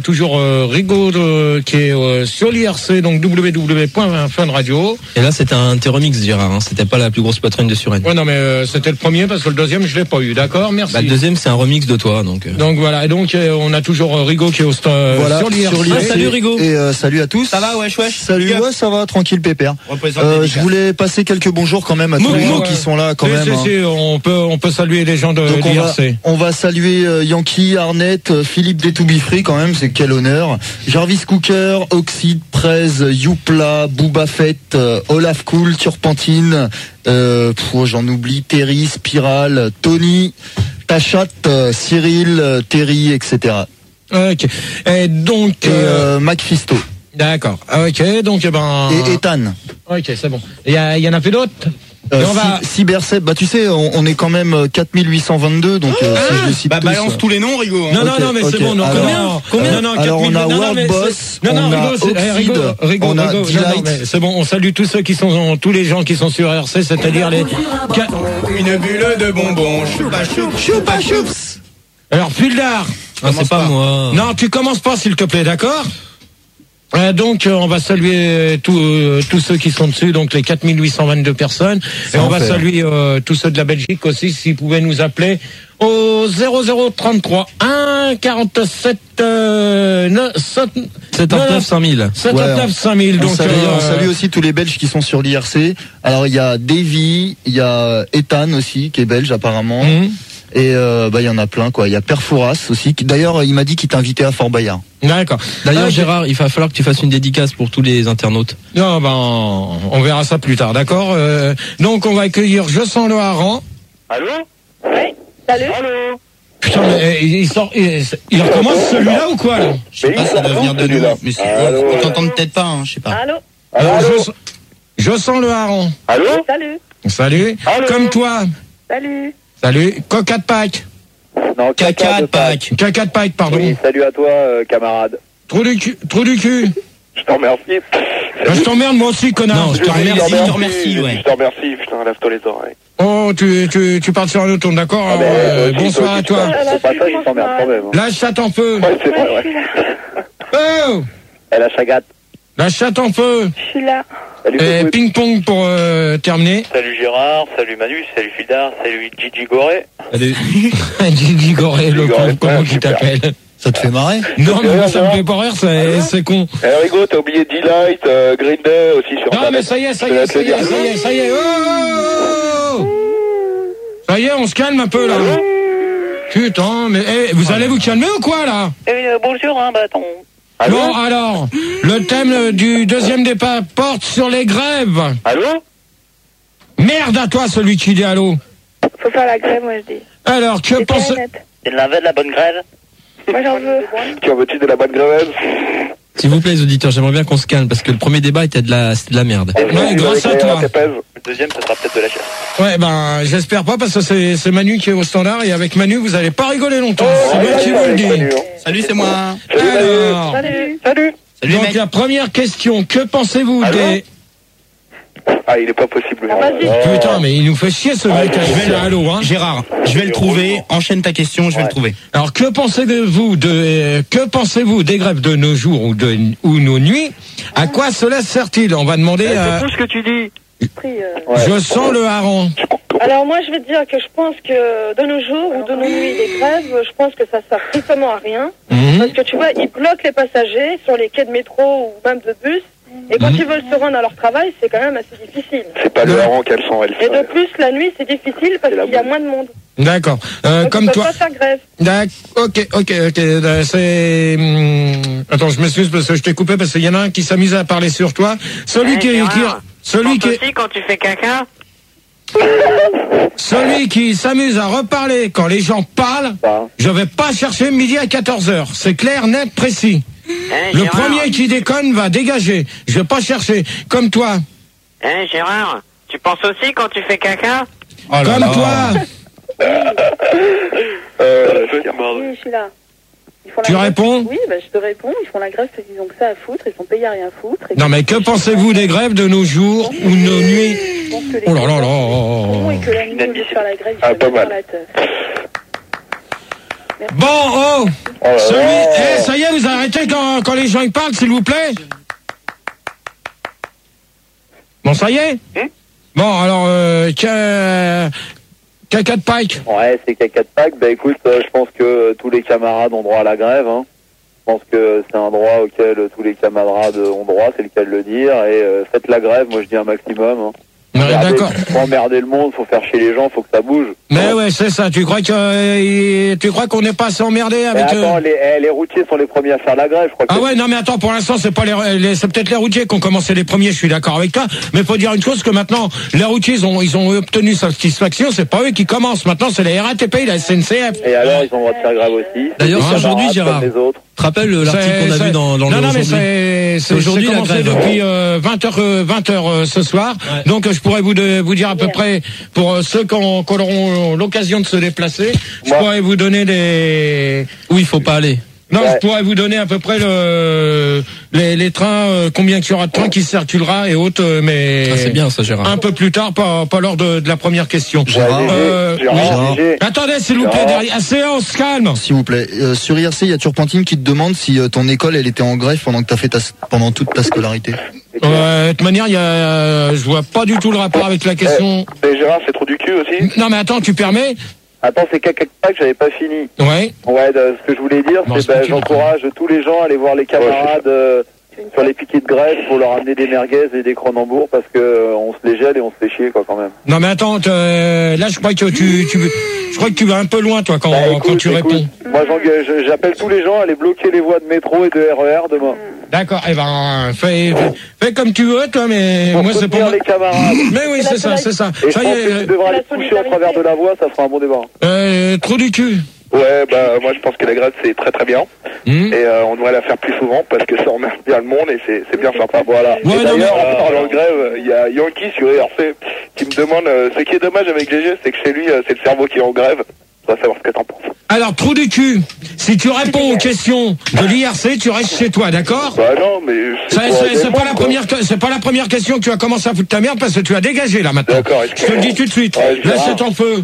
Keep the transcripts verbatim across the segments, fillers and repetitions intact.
Toujours euh, Rigaud euh, qui est euh, sur l'I R C, donc w w w point fun radio. Et là c'était un T-Remix Gérard, hein. C'était pas la plus grosse poitrine de Suresnes. Ouais non mais euh, c'était le premier parce que le deuxième je l'ai pas eu, d'accord, merci. Bah, le deuxième c'est un remix de toi donc. Euh... Donc voilà, et donc euh, on a toujours euh, Rigaud qui est au st- euh, voilà, sur l'I R C. Ah, salut Rigaud. Et euh, salut à tous. Ça va, wesh wesh. Salut, ouais ça va, tranquille pépère. Euh, je voulais passer quelques bonjours quand même à tous Mou, les gens ouais. qui sont là quand c'est, même. c'est, Hein. c'est, on peut on peut saluer les gens de Donc l'I on R va, C. on va saluer euh, Yankee, Arnett, euh, Philippe des To Be Free quand même, c'est quel honneur. Jarvis Cooker, Oxide, Prez, Youpla, Booba Fett, euh, Olaf Cool, Turpentine, euh, pff, j'en oublie, Terry, Spiral, Tony, Tachat, euh, Cyril, euh, Terry, et cetera. Ok. Et donc Et euh, Macfisto. D'accord. Ok, donc eh ben. Et Ethan. Ok, c'est bon. Il y, a, il y en a plus d'autres. Euh, Et on va... Cyberseb, bah tu sais, on, on est quand même quatre mille huit cent vingt-deux, donc euh, ah, si je les cite Bah tous, balance euh... tous les noms, Rigaud. Hein. Non, non, okay, non, mais okay. c'est bon. Non, alors, combien, combien non, non, alors on a non, World mais Boss, non, non, on a Rigaud, c'est, Oxide, Rigaud, Rigaud, on a Rigaud, non, non, mais c'est bon. On salue tous ceux qui sont, tous les gens qui sont sur R C, c'est-à-dire les. Une bulle de bonbons, choupa choup, choupa choups. Alors, Puldar. Ah, c'est pas, pas moi. Non, tu commences pas, s'il te plaît, d'accord? Euh, donc euh, on va saluer tous euh, tous ceux qui sont dessus, donc les quatre mille huit cent vingt-deux personnes. Ça et on va fait. saluer euh, tous ceux de la Belgique aussi, s'ils pouvaient nous appeler au zéro zéro trente-trois un quarante-sept euh, soixante-neuf cinq mille. soixante-neuf cinq mille. On Donc salue, euh, on salue aussi tous les Belges qui sont sur l'I R C. Alors il y a Davy, il y a Ethan aussi qui est belge apparemment. Mm-hmm. Et euh, bah il y en a plein quoi. Il y a Perfouras aussi. Qui, d'ailleurs, il m'a dit qu'il t'invitait à Fort Bayard. D'accord. D'ailleurs, ah, Gérard, il va falloir que tu fasses une dédicace pour tous les internautes. Non, ben on verra ça plus tard, d'accord. Euh, donc on va accueillir Je sens le hareng. Allô? Oui. Salut. Allô. Putain, mais il sort, il, il recommence celui-là ou quoi là? Je sais pas, ça doit venir de nous. Mais si, on t'entend peut-être pas, hein, je sais pas. Allô. Alors, Allô. Je, je sens le hareng. Allô. Salut. Salut. Allô. Comme toi. Salut. Salut, Coca de Pâques. Non, caca de Pâques. Caca de Pâques, pardon. Oui, salut à toi, euh, camarade. Trou du cul. Trou du cul. Je t'en remercie. Ben, je t'emmerde moi aussi, connard. Non, je te remercie, je te remercie, ouais. Je t'en remercie, putain, lève-toi les oreilles. Oh, tu, tu, tu parles sur un autre ton, d'accord. Ah, euh, aussi, bonsoir toi, à toi. C'est pas ça, il s'emmerde quand même. Hein. La chatte en feu. Ouais, c'est vrai, ouais. Oh. Elle a chagate. La chatte en feu. Je suis là. Salut, Et ping-pong pour euh, terminer. Salut Gérard, salut Manu, salut Fildar, salut Gigi Goré. Salut. Gigi Goré, le con, comment tu t'appelles? Ça te fait marrer? Non, mais moi, ça me fait pas rire, c'est, c'est con. Eh, Rigaud, t'as oublié D-Light, euh, Green Day aussi sur Non, mais ça y est, ça y est, ça y est, ça y est, ça y est. Oh, oh, oh. Ça y est, on se calme un peu, là. Putain, mais eh, vous allez vous calmer ou quoi, là? Euh, bonjour, hein, bâton. Allô? Bon, alors, le thème du deuxième départ porte sur les grèves. Allô? Merde à toi, celui qui dit allô. Faut faire la grève, moi, je dis. Alors, que pense... Il en avait de la bonne grève? Moi, j'en veux. Tu en veux-tu de la bonne grève? S'il vous plaît, les auditeurs, j'aimerais bien qu'on se calme parce que le premier débat était de la, c'était de la merde. Ouais, grâce à toi. Le deuxième, ça sera peut-être de la chasse. Ouais, ben, j'espère pas parce que c'est, c'est Manu qui est au standard et avec Manu, vous allez pas rigoler longtemps. Oh, c'est moi ouais, qui ouais, vous le dis. Salut, hein. Salut, c'est moi. Alors, Salut. Salut. Salut, donc mec. la première question, que pensez-vous Allô? des... Ah, il est pas possible. Ah, vas-y. Oh. Putain, mais il nous fait chier ce mec. Ah, Je vais le allô, hein. Gérard, je vais le trouver. Enchaîne ta question, je vais Ouais. le trouver. Alors, que pensez-vous de, euh, que pensez-vous des grèves de nos jours ou de, ou nos nuits? À quoi cela sert-il? On va demander à... C'est tout ce que tu dis. Pris, euh. Ouais. Je sens le hareng. Alors, moi, je vais te dire que je pense que de nos jours ou de nos nuits, les grèves, je pense que ça sert strictement à rien. Mhm. Parce que tu vois, ils bloquent les passagers sur les quais de métro ou même de bus. Et quand Mhm. ils veulent se rendre à leur travail, c'est quand même assez difficile. C'est pas le hareng qu'elles sont, elles. Et de plus, la nuit, c'est difficile parce C'est la qu'il y a bonne. moins de monde. D'accord. Euh, Donc, comme ils peuvent toi. pas faire grève. D'accord. Ok, ok, ok. Euh, C'est. hum, Attends, je m'excuse parce que je t'ai coupé parce qu'il y en a un qui s'amuse à parler sur toi. Celui Hey, qui, Gérard, qui, celui tu qui, penses aussi quand tu fais caca? celui qui s'amuse à reparler quand les gens parlent. Ah. Je vais pas chercher midi à quatorze heures. C'est clair, net, précis. Hey, Le Gérard. premier qui déconne va dégager. Je vais pas chercher. Comme toi. Hey, Gérard, tu penses aussi quand tu fais caca? Oh là Comme là. toi. Euh, Oui, je suis là. Ils font la Tu grève. réponds? Oui, bah, je te réponds. Ils font la grève parce qu'ils ont que ça à foutre. Ils sont payés à rien foutre. Et Non mais que pensez-vous des grèves de nos jours ou nos nuits? je pense que les Oh là là là. gens sont cons et que la nuit, au lieu de faire la grève, ils Ah, se pas mettent mal. dans la teuf. Bon, oh, Oh là celui, là. eh, ça y est, vous arrêtez quand, quand les gens ils parlent, s'il vous plaît. Bon, ça y est. Hmm Bon, alors, euh, ca- caca de Pike. Ouais, c'est caca de Pâques. Bah écoute, euh, je pense que euh, tous les camarades ont droit à la grève. Hein. Je pense que c'est un droit auquel euh, tous les camarades ont droit, c'est le cas de le dire. Et euh, faites la grève, moi je dis un maximum. Hein. Ouais, Emmerder- d'accord. Faut emmerder le monde, faut faire chier les gens, faut que ça bouge. Mais ouais, c'est ça. Tu crois que euh, tu crois qu'on n'est pas assez emmerdé Mais avec attends, euh, les, eh, les routiers sont les premiers à faire la grève, je crois que Ah ouais, non mais attends, pour l'instant c'est pas les, les c'est peut-être les routiers qui ont commencé les premiers, je suis d'accord avec toi, mais faut dire une chose, que maintenant les routiers ils ont ils ont obtenu satisfaction, c'est pas eux qui commencent, maintenant c'est la R A T P, la S N C F. Et alors, ils ont le droit de faire grève aussi. D'ailleurs, Les c'est aujourd'hui, camarades Gérard. comme les autres. Tu te rappelles l'article C'est- qu'on a c'est- vu dans, dans non, le non, mais aujourd'hui c'est, c'est aujourd'hui, c'est la commencé grève. depuis euh, vingt heures, euh, vingt heures euh, ce soir. Ouais. Donc euh, je pourrais vous, de, vous dire à peu près, pour euh, ceux qui ont- qui auront l'occasion de se déplacer, je Moi. pourrais vous donner des... Où il faut pas aller. Non, Ouais. je pourrais vous donner à peu près le, les, les trains, euh, combien qu'il y aura de trains qui circulera et autres, euh, mais Ah, c'est bien ça, Gérard. un peu plus tard, pas, pas lors de, de la première question. Gérard. Euh, Gérard, oui. Gérard. Gégé. Attendez, s'il vous plaît, Gérard. derrière. Ah, c'est, on se calme. S'il vous plaît, euh, sur I R C, il y a Turpentine qui te demande si euh, ton école elle était en grève pendant que t'as fait ta, pendant toute ta scolarité. Euh, de toute manière, il y a, euh, je vois pas du tout le rapport avec la question. Et Gérard, c'est trop du cul aussi. Non, mais attends, tu permets? Attends, c'est caca de Pâques, j'avais pas fini. Ouais. Ouais, de- ce que je voulais dire, Non, c'est c'est bah, pas tu, j'encourage tous les gens à aller voir les camarades euh, sur les piquets de grève pour leur amener des merguez et des Cronenbourg parce que euh, on se les gèle et on se fait chier quoi quand même. Non, mais attends, euh, là, je crois que tu, tu, je crois que tu vas un peu loin, toi, quand, Bah, quand écoute, tu écoute, réponds. Moi, j'engueule- je- j'appelle tous les gens à aller bloquer les voies de métro et de R E R demain. D'accord. Eh ben, fais, fais, fais comme tu veux, toi, mais Pour moi, c'est pour soutenir moi. les camarades. Mais oui, c'est ça, c'est ça. Et je Ça y pense est, que tu euh, devras aller La te coucher au travers de la voie, ça fera un bon débat. euh, trop du cul. Ouais, bah moi je pense que la grève c'est très très bien Hmm. et euh, on devrait la faire plus souvent parce que ça emmerde bien le monde et c'est c'est bien sympa. Voilà. Ouais, Et non, d'ailleurs, En euh, parlant de grève, il y a Yankee sur I R C qui me demande euh, ce qui est dommage avec G G, c'est que chez lui euh, c'est le cerveau qui est en grève. On va savoir ce que t'en penses. Alors, trou du cul, si tu réponds aux questions de l'I R C, tu restes chez toi, d'accord? Bah non, mais c'est Ça, pour C'est aider c'est le pas monde, la quoi. première, que- c'est pas la première question que tu vas commencer à foutre ta merde parce que tu as dégagé là maintenant. D'accord, Je te le dis tout de suite. Ouais, je Laisse verrai. ton feu.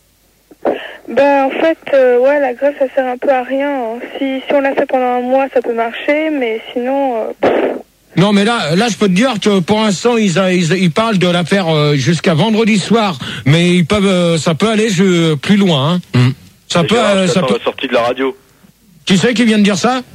Ben, en fait, euh, ouais, la grève, ça sert un peu à rien. hein. Si, si on l'a fait pendant un mois, ça peut marcher, mais sinon, euh, pff, Non, mais là, là, je peux te dire que pour l'instant, ils, a- ils, ils parlent de la faire euh, jusqu'à vendredi soir, mais ils peuvent, euh, ça peut aller je, plus loin. Hein. Mm. Ça peut, euh, ça peut. sortie de la radio. Qui c'est qui vient de dire ça?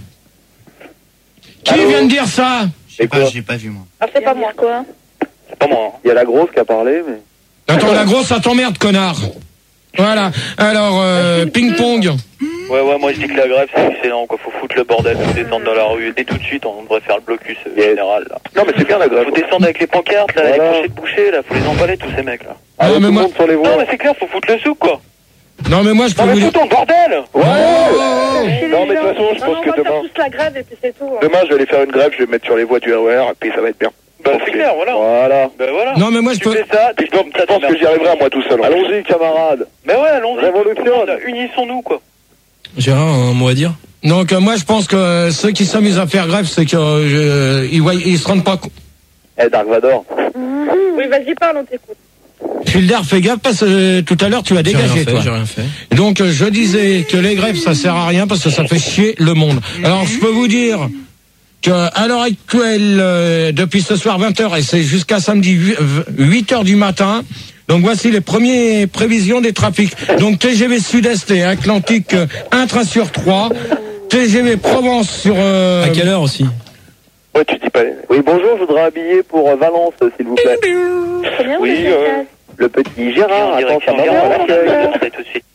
Qui Allô vient de dire ça? Et quoi J'ai pas vu moi. ah, c'est pas moi, quoi. C'est pas moi. Il y a la grosse qui a parlé, mais. Attends, la grosse, ça t'emmerde, connard. Voilà. Alors, euh, ping-pong. Ouais, ouais, moi je dis que la grève c'est excellent, quoi. Faut foutre le bordel, faut descendre dans la rue. Et tout de suite, on devrait faire le blocus euh, général, là. Non mais c'est bien la grève. Faut descendre avec les pancartes, là, Voilà. les clochers de boucher, là. Faut les emballer, tous ces mecs, là. Ah, Allez, mais tout le moi- monde sur les voies. Non, mais c'est clair, faut foutre le souk, quoi. Non, mais moi, je peux Non, vous mais dire. fous ton bordel! Oh, oh, oh. Non, mais de toute façon, je Non, pense non, que on va faire demain- tous la grève et puis c'est tout. hein. Demain je vais aller faire une grève, je vais me mettre sur les voies du R E R et puis ça va être bien. Bah, c'est clair, voilà. Voilà. Bah, voilà. Non, mais moi, je Tu peux. fais ça, tu Je pense, je pense que j'y arriverai à moi tout seul. en fait. Allons-y, camarades. Mais ouais, allons-y. Révolution. Unissons-nous, quoi. Gérard, un mot à dire? Donc, euh, moi, je pense que euh, ceux qui s'amusent à faire grève, c'est que euh, ils, voient- ils se rendent pas compte. Eh, Dark Vador. Oui, vas-y, parle, on t'écoute. Filder, fais gaffe parce que euh, tout à l'heure, tu as J'ai rien dégagé, fait, toi. j'ai rien fait. Donc, euh, je disais que les grèves, ça sert à rien parce que ça fait chier le monde. Alors, je peux vous dire que à l'heure actuelle, euh, depuis ce soir vingt heures, et c'est jusqu'à samedi huit heures du matin, donc voici les premières prévisions des trafics. Donc, T G V Sud-Est et Atlantique, euh, un train sur trois. T G V Provence sur... euh, À quelle heure aussi? Ouais, tu dis pas. Oui, bonjour, je voudrais un billet pour euh, Valence, s'il vous plaît. Très bien, Oui, vous êtes euh, à- Le petit Gérard, attends, ça va Gare à de l'accueil. l'accueil. Tout de suite.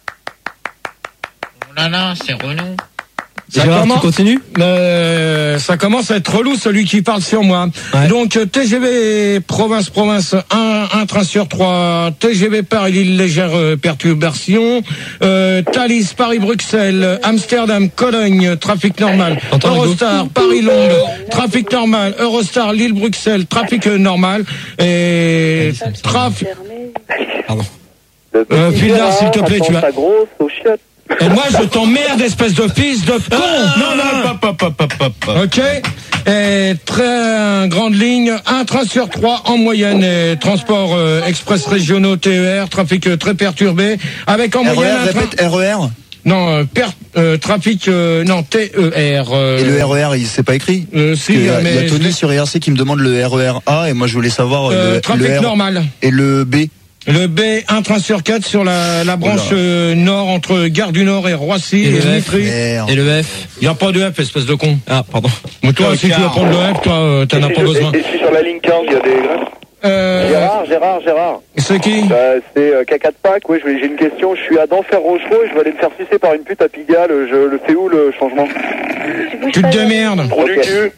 Oh là là, c'est Renaud. Ça Gérard, commence- tu continues? Euh, ça commence à être relou celui qui parle sur moi. Ouais. Donc euh, T G V province province un, un train sur trois. T G V Paris Lille légère euh, perturbation. Euh, Thalys Paris Bruxelles Amsterdam Cologne trafic normal. T'entends, Hugo Eurostar Paris Londres trafic normal. Eurostar Lille Bruxelles trafic euh, normal et trafic. Pardon. Le petit Euh, Filder, Gérard, s'il te plaît, attends tu vas- ta grosse aux chiottes. Et moi je t'emmerde espèce de fils de con. Non, non, pop, pop, pop, pop, pop. Ok. Et très grande ligne, un train sur trois en moyenne. Et transport euh, express régionaux T E R, trafic euh, très perturbé, avec en R E moyenne R, un train. répète R E R. Non, euh, per, euh, trafic, euh, non, T E R. Euh, Et le R E R, il s'est pas écrit euh, Parce si, que, euh, mais il y a Tony je l'ai- sur I R C qui me demande le R E R A et moi je voulais savoir euh, le, trafic le R normal. et le B. Le B, un train sur quatre sur la, la branche euh, nord entre Gare du Nord et Roissy Et et, le F. Vitry. Merde. Et le F. Il n'y a pas de F, espèce de con. Ah, pardon. Mais toi, si tu veux prendre le F, toi, euh, t'en as Et pas si je- besoin. Et si sur la ligne quinze, il y a des grèves Euh, Gérard, Gérard, Gérard. c'est qui? Euh, c'est euh, Caca de Pâques, oui, je vais- j'ai une question. Je suis à Denfert-Rochereau et je vais aller me faire sucer par une pute à Pigalle. Je le fais où le changement? Tu te démerdes. Trop du cul.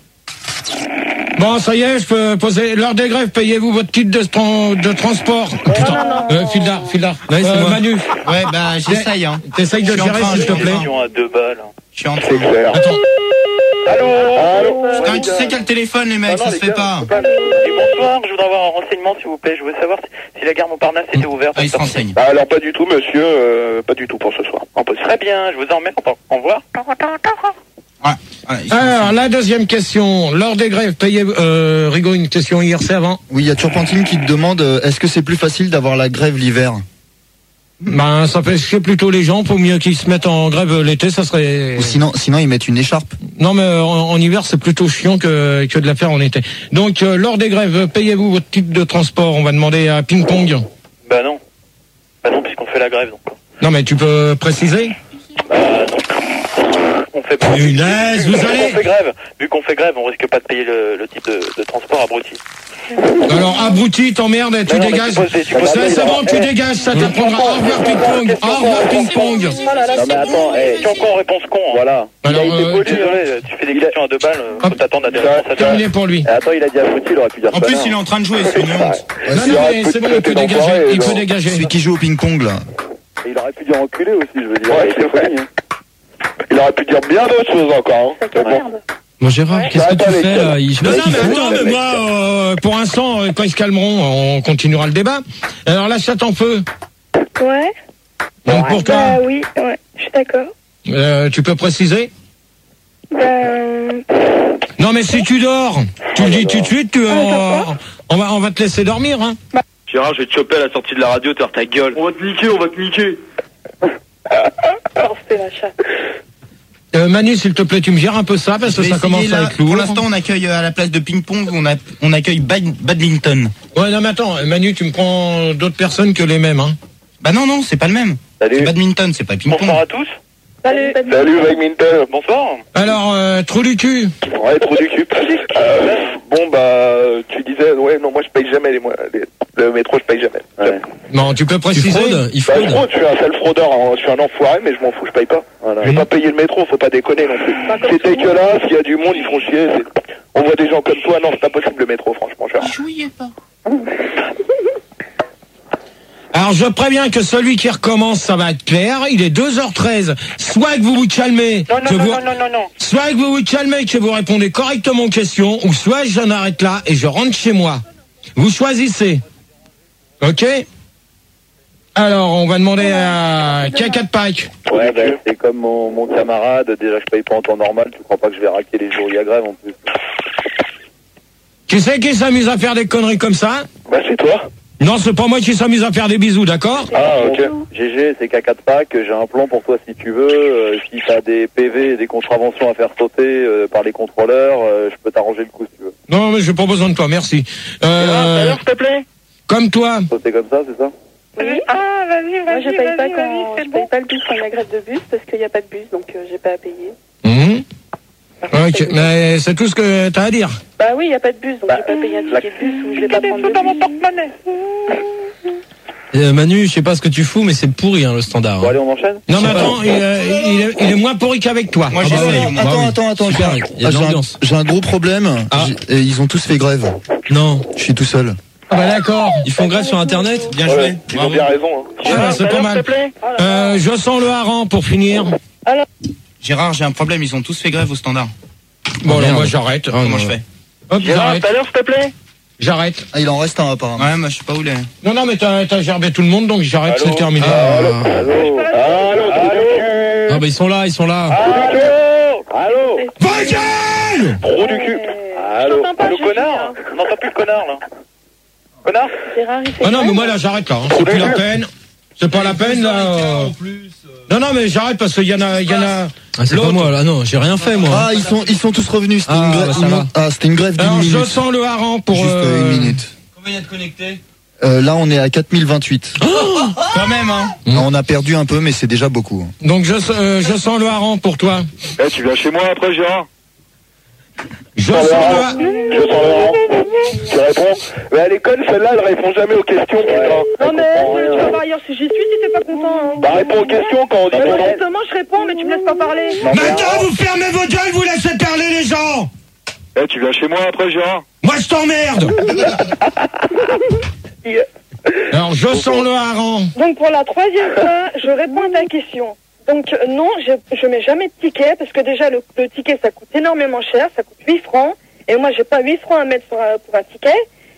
Bon, ça y est, je peux poser l'heure des grèves. Payez-vous votre titre de, tran- de transport. Putain, euh, file d'art, file d'art. Ouais, c'est Euh, moi. Manu, Ouais, bah j'essaye. Hein. t'essayes de Je suis en gérer, train, s'il te je suis plaît. en train. à deux balles. Je suis en train. C'est clair. Attends. Allô Allô Putain, tu sais quel téléphone, les mecs, ça se fait pas. Et bonsoir, je voudrais avoir un renseignement s'il vous plaît. Je veux savoir si, si la gare Montparnasse était ouverte. Ah, il se renseigne. Ah, alors pas du tout, monsieur. euh, pas du tout pour ce soir. Impossible. Très bien, je vous en remercie. Au revoir. Ouais, ouais, il se Alors, renseigne. la deuxième question. L'heure des grèves, payez, euh, Rigaud, une question I R C avant. Oui, il y a Turpentine qui te demande euh, est-ce que c'est plus facile d'avoir la grève l'hiver? Ben, ça fait chier plutôt les gens, pour mieux qu'ils se mettent en grève l'été, ça serait... Ou sinon, sinon ils mettent une écharpe. Non, mais en, en hiver, c'est plutôt chiant que, que de la faire en été. Donc, euh, lors des grèves, payez-vous votre type de transport. On va demander à Ping Pong. Bah non. Bah non, puisqu'on fait la grève donc. Non, mais tu peux préciser? Bah non. On fait pas. Punaise, Vu vous qu'on allez... fait grève, vu qu'on fait grève, on risque pas de payer le, le type de, de transport abruti. Alors, abruti, t'emmerde, tu Mais non, mais dégages. tu poses des- tu poses C'est des- c'est bon, tu dégages, ça t'apprendra. Au revoir, Ping Pong. Au revoir, Ping Pong. Non mais attends, eh, Question con, réponse con. Hein. voilà. Alors, il a été euh, poli, tu- hein. Désolé, tu fais des questions à deux balles, euh, faut Hop. t'attendre à des réponses à deux balles. Terminé pour lui. Eh, attends, il a dit abruti, il aurait pu dire En plus, connard. il est en train de jouer, c'est une honte. Non, il non, aurait mais pu c'est te bon, il peut traiter dégager. d'enfoiré, Il peut genre. dégager. Celui qui joue au ping-pong là. Et il aurait pu dire enculé aussi, je veux dire. Ouais, il a été c'est vrai. poli, hein. Il aurait pu dire bien d'autres choses encore. Hein. Mais bon. Bon, Gérard, qu'est-ce que Attends, tu les fais gars. là Il- je sais Non, pas non, ce qu'il mais fout. attends, mais moi, euh, pour l'instant, euh, quand ils se calmeront, on continuera le débat. Alors, la chatte en feu. Ouais. Donc, pour Bah toi, oui, ouais, je suis d'accord. euh, tu peux préciser? Bah, euh, Non, mais si tu dors, tu le dis tout de suite, tu, Ah, on, d'accord. on va, on va te laisser dormir, hein. Gérard, je vais te choper à la sortie de la radio, tu ta gueule. On va te niquer, on va te niquer. oh, c'est la chatte. Euh, Manu, s'il te plaît, tu me gères un peu ça, parce que Je vais ça commence essayer, à là. être lourd. Pour l'instant, on accueille euh, à la place de ping-pong, on, a, on accueille bad- badminton. Ouais, non, mais attends, Manu, tu me prends d'autres personnes que les mêmes, hein. Bah non, non, c'est pas le même. Salut. C'est badminton, c'est pas ping-pong. Bonsoir à tous. Salut. Salut, badminton. Bonsoir. Alors, euh, trou du cul. Ouais, trou du cul. Euh, bon, bah, tu disais, ouais, non, moi je paye jamais les, mois- les- le métro, je paye jamais. Ouais. Non, tu peux Tu préciser. fraudes Il Bah, je fraude fraude, je suis un sale fraudeur, hein. Je suis un enfoiré, mais je m'en fous, je paye pas. Voilà. Je vais pas payer le métro, faut pas déconner non plus. C'est dégueulasse, il y a du monde, ils font chier. c'est- On voit des gens comme toi, non, c'est pas possible le métro, franchement, Gérard. Alors, je préviens que celui qui recommence, ça va être clair. Il est deux heures treize. Soit que vous vous calmez, Non, non, que non, vous... non, non, non, non. soit que vous vous calmez, que vous répondez correctement aux questions, ou soit j'en arrête là et je rentre chez moi. Vous choisissez. Ok? Alors, on va demander à Caca de Pâques. Ouais, bah, c'est comme mon, mon camarade. Déjà, je paye pas en temps normal. Tu crois pas que je vais raquer les jours où il y a grève en plus? Qui c'est qui s'amuse à faire des conneries comme ça? Bah, c'est toi. Non, c'est pas moi qui s'amuse à faire des bisous, d'accord? Ah, ok. G G, c'est Caca de Pâques. J'ai un plan pour toi si tu veux. Euh, si t'as des P V et des contraventions à faire sauter euh, par les contrôleurs, euh, je peux t'arranger le coup si tu veux. Non, mais j'ai pas besoin de toi, merci. Euh, s'il te plaît. comme toi. Sauter comme ça, c'est ça? Oui. Ah, vas-y, vas-y, Moi, je paye vas-y, pas vas-y, quand c'est je bon. paye pas le bus quand il y a grève de bus parce qu'il n'y a pas de bus, donc euh, j'ai pas à payer. Mhm. Par contre, Ok, c'est- mais c'est tout ce que t'as à dire. Bah oui, il n'y a pas de bus, donc j'ai pas payé un ticket de bus ou je vais pas Des prendre sous de dans mon bus. porte-monnaie. Euh, Manu, je sais pas ce que tu fous, mais c'est pourri hein, le standard. Bon, hein. allez, on enchaîne? Non, mais Je sais attends, il, euh, il est, il est moins pourri qu'avec toi. Moi, Ah bah j'essaye, ouais. au moins. Attends, oui. attends, attends, Super, j'ai- il y a de j'ai un- l'ambiance. J'ai un gros problème. Ah. J'ai- Et ils ont tous fait grève. Non, Je suis tout seul. Ah bah d'accord. ils font grève sur Internet. Bien Ouais, joué. ils ont Bravo. bien raison. Hein. Ah, bah, c'est pas mal. Euh, je sens le hareng pour finir. Gérard, j'ai un problème, ils ont tous fait grève au standard. Bon, alors merde. moi j'arrête. Oh, Comment non. je fais? Hop, j'arrête. l'heure, s'il te plaît. J'arrête. Ah, il en reste un apparemment. Ouais, moi je sais pas où les. Non, non, mais t'as t'as gerbé tout le monde, donc j'arrête, Allô c'est terminé. Ah, Allô Allô Allô Trou du cul. Ah bah ils sont là, ils sont là. Allô Allô Vaguel Trou du cul. Allô t'entends pas, Allô, Gégé, connard. hein. On n'entend plus le connard, là. Connard. Gérard, il fait Ah non, mais grève. moi là j'arrête là. hein. C'est plus la peine. C'est pas la peine là. euh. En plus, euh, Non, non, mais j'arrête parce qu'il y en a, il y en a. Ah, c'est pas moi, là, non, j'ai rien fait, moi. Ah, ils sont, ils sont tous revenus. C'était Ah, une grève. bah, ça va. Ah, c'était une grève d'une Alors, minute. je sens le hareng pour. Juste euh, une minute. Combien il y a de connectés? Euh, là, on est à quatre mille vingt-huit. Quand même, hein. Ah, on a perdu un peu, mais c'est déjà beaucoup. Donc, je, euh, je sens le hareng pour toi. Eh, tu viens chez moi après, Gérard? Je sens le hareng. Je sens le hareng. Tu réponds. Mais à l'école, celle-là, elle répond jamais aux questions, putain. Non mais tu vas voir ailleurs si j'y suis si t'es pas content. Hein. Bah, réponds aux questions quand on dit ton nom. Justement, je réponds, mais tu me laisses pas parler. Maintenant, vous fermez vos gueules, vous laissez parler les gens. Eh, tu viens chez moi après, Gérard? Moi, je t'emmerde. Alors, je sens le hareng. Donc pour la troisième fois, je réponds à ta question. Donc euh, non, je, je mets jamais de ticket parce que déjà le, le ticket ça coûte énormément cher, ça coûte huit francs. Et moi j'ai pas huit francs à mettre pour, un- pour un ticket.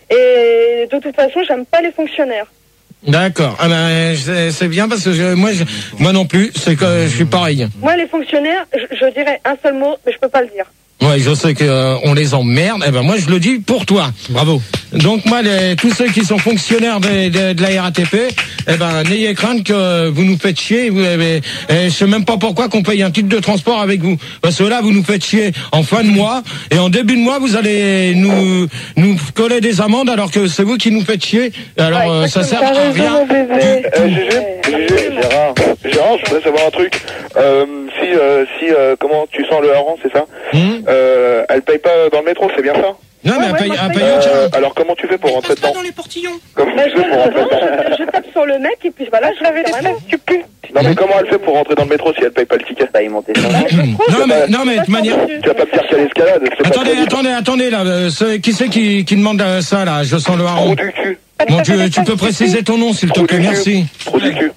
Et de toute façon, j'aime pas les fonctionnaires. D'accord. Ah ben, c'est c'est bien parce que je, moi, je, moi non plus, c'est que je suis pareil. Moi les fonctionnaires, je, je dirais un seul mot, mais je peux pas le dire. Ouais, je sais que euh, on les emmerde. Eh ben moi, je le dis pour toi. Bravo. Donc moi, les, tous ceux qui sont fonctionnaires de, de, de la R A T P, eh ben n'ayez crainte que vous nous faites chier. Vous, eh, eh, je sais même pas pourquoi qu'on paye un titre de transport avec vous, parce que là, vous nous faites chier en fin de mois et en début de mois, vous allez nous nous coller des amendes alors que c'est vous qui nous faites chier. Alors euh, ça sert à rien. Euh, Gégé, Gégé, Gérard, Gérard, je voudrais savoir un truc. Euh, si, euh, si, euh, comment tu sens le hareng, c'est ça? Hum euh, Elle paye pas dans le métro, c'est bien ça? Non, mais elle paye, elle paye Euh, aucun. alors comment tu fais pour rentrer dedans? Dans les portillons. Comment Bah, tu je, fais pour rentrer dedans? je, je tape sur le mec et puis voilà, je l'avais déjà. Tu peux. Non mais comment elle fait pour rentrer dans le métro si elle paye pas le ticket? Bah, ils montent les Non mais non mais de toute manière. Tu vas pas me dire qu'à l'escalade. c'est pas Attendez, très vite. attendez, attendez là. euh, c'est- Qui c'est qui qui demande euh, ça là? Je sens le Trou hareng. du cul. Bon, tu, tu peux préciser ton nom s'il te Trou plaît, du cul. merci. Trou du cul.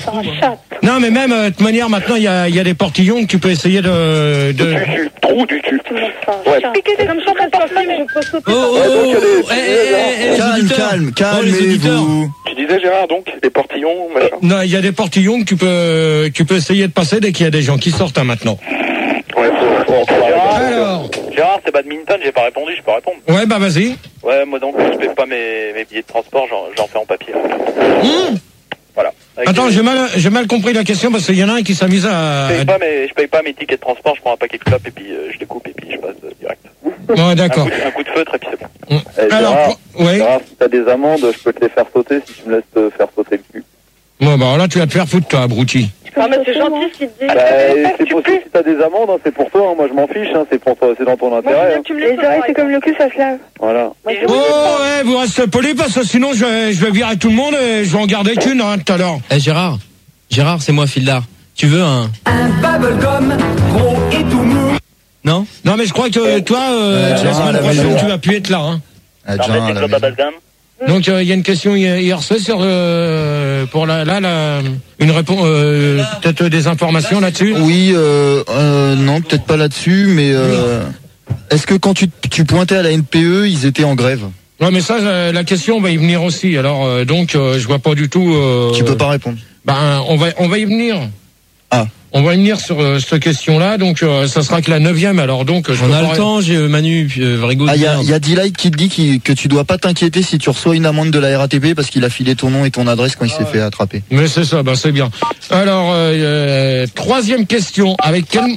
Non, mais même, euh, de toute manière, maintenant, il y a, il y a des portillons que tu peux essayer de... de... Du cul. Trou du cul. Ouais. Comme je suis en train de parler, mais je peux sauter. Oh, oh, Ouais, donc, il y a des- oh, eh, eh, eh, les Calme, auditeurs. calme, Oh, les auditeurs. calmez-vous. Tu disais Gérard donc, les portillons, machin. Non, il y a des portillons que tu peux, tu peux essayer de passer dès qu'il y a des gens qui sortent hein, maintenant. Ouais, faut, faut, faut arrêter. Alors, Gérard, c'est badminton, j'ai pas répondu, je peux répondre. ouais, bah vas-y. Ouais, moi donc, je paye pas mes, mes billets de transport, j'en, j'en fais en papier. Hum Voilà. Avec Attends, les- j'ai mal, j'ai mal compris la question parce qu'il y en a un qui s'amuse à... Je paye pas mes, je paye pas mes tickets de transport, je prends un paquet de clopes et puis euh, je les coupe et puis je passe euh, direct. Ouais, Un d'accord. coup, de, un coup de feutre et puis c'est bon. Hum. Eh, Alors, Gérard, ouais. Gérard, si t'as des amendes, je peux te les faire sauter si tu me laisses te faire sauter le cul. Bon, bah là, tu vas te faire foutre, toi, abruti. Ah, mais c'est gentil ce qu'il te dit. Bah, c'est possible si t'as des amendes, hein, c'est pour toi, hein, moi je m'en fiche, hein, c'est pour toi, c'est dans ton intérêt. hein. Tu me laisses les oreilles, c'est comme le cul, ça se lave. Voilà. Oh, ouais, vous restez poli parce que sinon, je vais, je vais virer tout le monde et je vais en garder qu'une, hein, tout à l'heure. Eh, Gérard. Gérard, c'est moi, Fildar. Tu veux un... Un bubblegum gros et tout mou. Non? Non, mais je crois que toi, euh, Euh, la Gérard, semaine à la prochaine, maison. tu vas plus être là, hein. Ah, En Jean, fait, à c'est la Club maison. Bubblegum. Donc il euh, y a une question hier hier soir sur euh, pour la, là la, une réponse euh, peut-être des informations là-dessus. Oui, euh, euh, non, peut-être pas là-dessus, mais euh, est-ce que quand tu, tu pointais à la N P E, ils étaient en grève? Ouais, mais ça euh, la question va y venir aussi. Alors euh, donc euh, je vois pas du tout. Euh, Tu peux pas répondre. Ben on va on va y venir. Ah. On va y venir sur euh, cette question-là. Donc euh, ça sera que la neuvième. Alors donc je On peux a pas- le temps, j'ai Manu, puis euh, Varigo. Ah, il y a, y a D-Light qui te dit qu'il- que tu dois pas t'inquiéter si tu reçois une amende de la R A T P parce qu'il a filé ton nom et ton adresse quand il s'est fait attraper. Mais c'est ça, ben c'est bien. Alors euh, euh, troisième question. Avec quel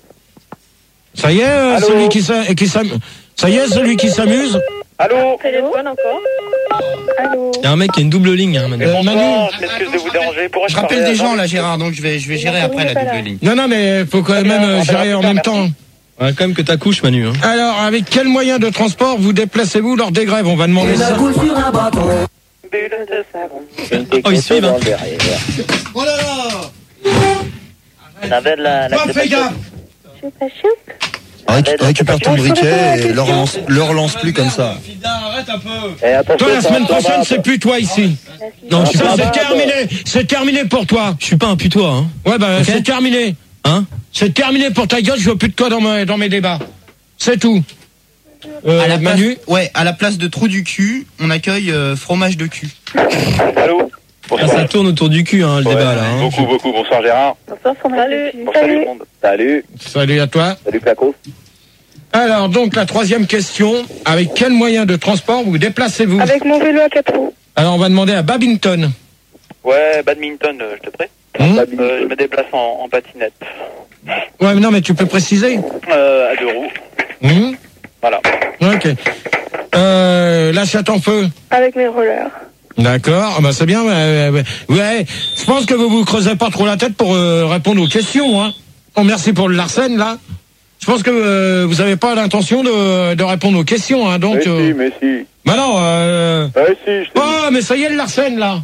Ça y est, euh, Allô celui qui s'a- qui s'am- ça y est, celui qui s'amuse. Allô? Téléphone encore. Allô. Il y a un mec qui a une double ligne, hein, Manu. Euh, Manu. Bonsoir, je m'excuse de vous déranger. Pourrais-je Je rappelle parler des à- gens là, Gérard, donc je vais, je vais gérer après la double ligne. Non, non, mais faut quand même euh, gérer en même temps. Ouais, quand même que t'accouches, Manu. Hein. Alors, avec quel moyen de transport vous déplacez-vous lors des grèves? On va demander ça. Coup sur un bâton. Bulle de savon. Oh, ils suivent, hein. Oh là là! T'avais de la, la Oh, fais gaffe! Je suis pas chiante. Réc- récupère ton briquet et leur lance, leur lance plus comme ça. Arrête un peu! Eh, attention, Toi, la ça- semaine ça va, prochaine, ça- c'est plus toi ici. Non, je suis Ça, pas, c'est terminé. C'est terminé pour toi. je suis pas un putois, hein. Ouais, bah, Ok. c'est terminé. Hein? C'est terminé pour ta gueule. Je veux plus de toi dans mes, dans mes débats. C'est tout. Euh, À la place, Manu? ouais, à la place de trou du cul, on accueille euh, fromage de cul. Allô? Ah, ça tourne autour du cul, hein, le Ouais, débat, là. Hein. Beaucoup, beaucoup. Bonsoir Gérard. Bonsoir, Salut. Bonsoir tout le monde. Salut, Salut à toi. salut Placos. Alors, donc, la troisième question. Avec quel moyen de transport vous déplacez-vous? Avec mon vélo à quatre roues. Alors, on va demander à Babington. Ouais, badminton, euh, je te prête. Hum Euh, je me déplace en, en patinette. Ouais, mais non, mais tu peux préciser. Euh, à deux roues. Hum Voilà. Ok. Euh, la chatte en feu. Avec mes rollers. D'accord, ah bah c'est bien. Ouais, ouais, ouais, je pense que vous vous creusez pas trop la tête pour euh, répondre aux questions. Hein. Oh, merci pour le Larsen là. Je pense que euh, vous avez pas l'intention de, de répondre aux questions. Hein, donc. Mais euh... si, mais si. Bah non. Euh... Ouais, si, je t'ai Oh, mais ça y est le Larsen là.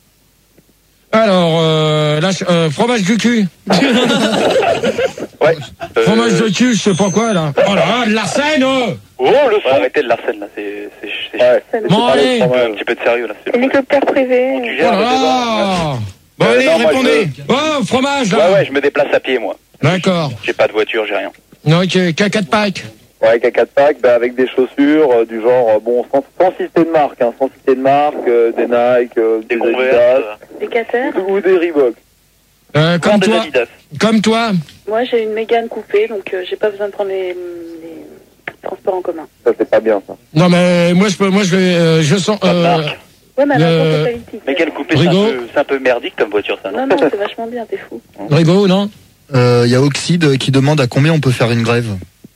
Alors, euh, la ch- euh, fromage du cul. Ouais. Euh... Fromage de cul, je sais pas quoi là. Oh là, le Larsen. Oh, Oh, le son. Ouais, arrêtez de l'arsène, là. C'est, c'est, c'est, Ouais. c'est, Bon, allez. un petit peu de sérieux, là. C'est Hélicoptère privé. Tu oh gères là le débat. là. Bon Euh, allez, non, moi, répondez. Oh, fromage là. Ouais, ouais, je me déplace à pied, moi. D'accord. J'ai pas de voiture, j'ai rien. Non, ok, caca de Pâques. Ouais, avec un quatre pack, bah, avec des chaussures euh, du genre, euh, bon, sans, sans citer de marque, hein, sans citer de marque, euh, des Nike, euh, des, Des Adidas, Converse. Des Cater. ou des Reebok. Euh, comme des toi. Adidas. Comme toi. Moi, j'ai une Mégane coupée, donc euh, j'ai pas besoin de prendre les, les transports en commun. Ça, c'est pas bien, ça. Non mais moi je peux, moi je vais, euh, je sens. Pas de Euh, marque. Ouais, mais alors, Euh, quand t'es politique. Mais quelle coupée, c'est un, Rigaud. peu, c'est un peu merdique comme voiture, ça, non? Non, non, c'est vachement bien, t'es fou. Rigaud, non? Il euh, y a Oxide qui demande à combien on peut faire une grève.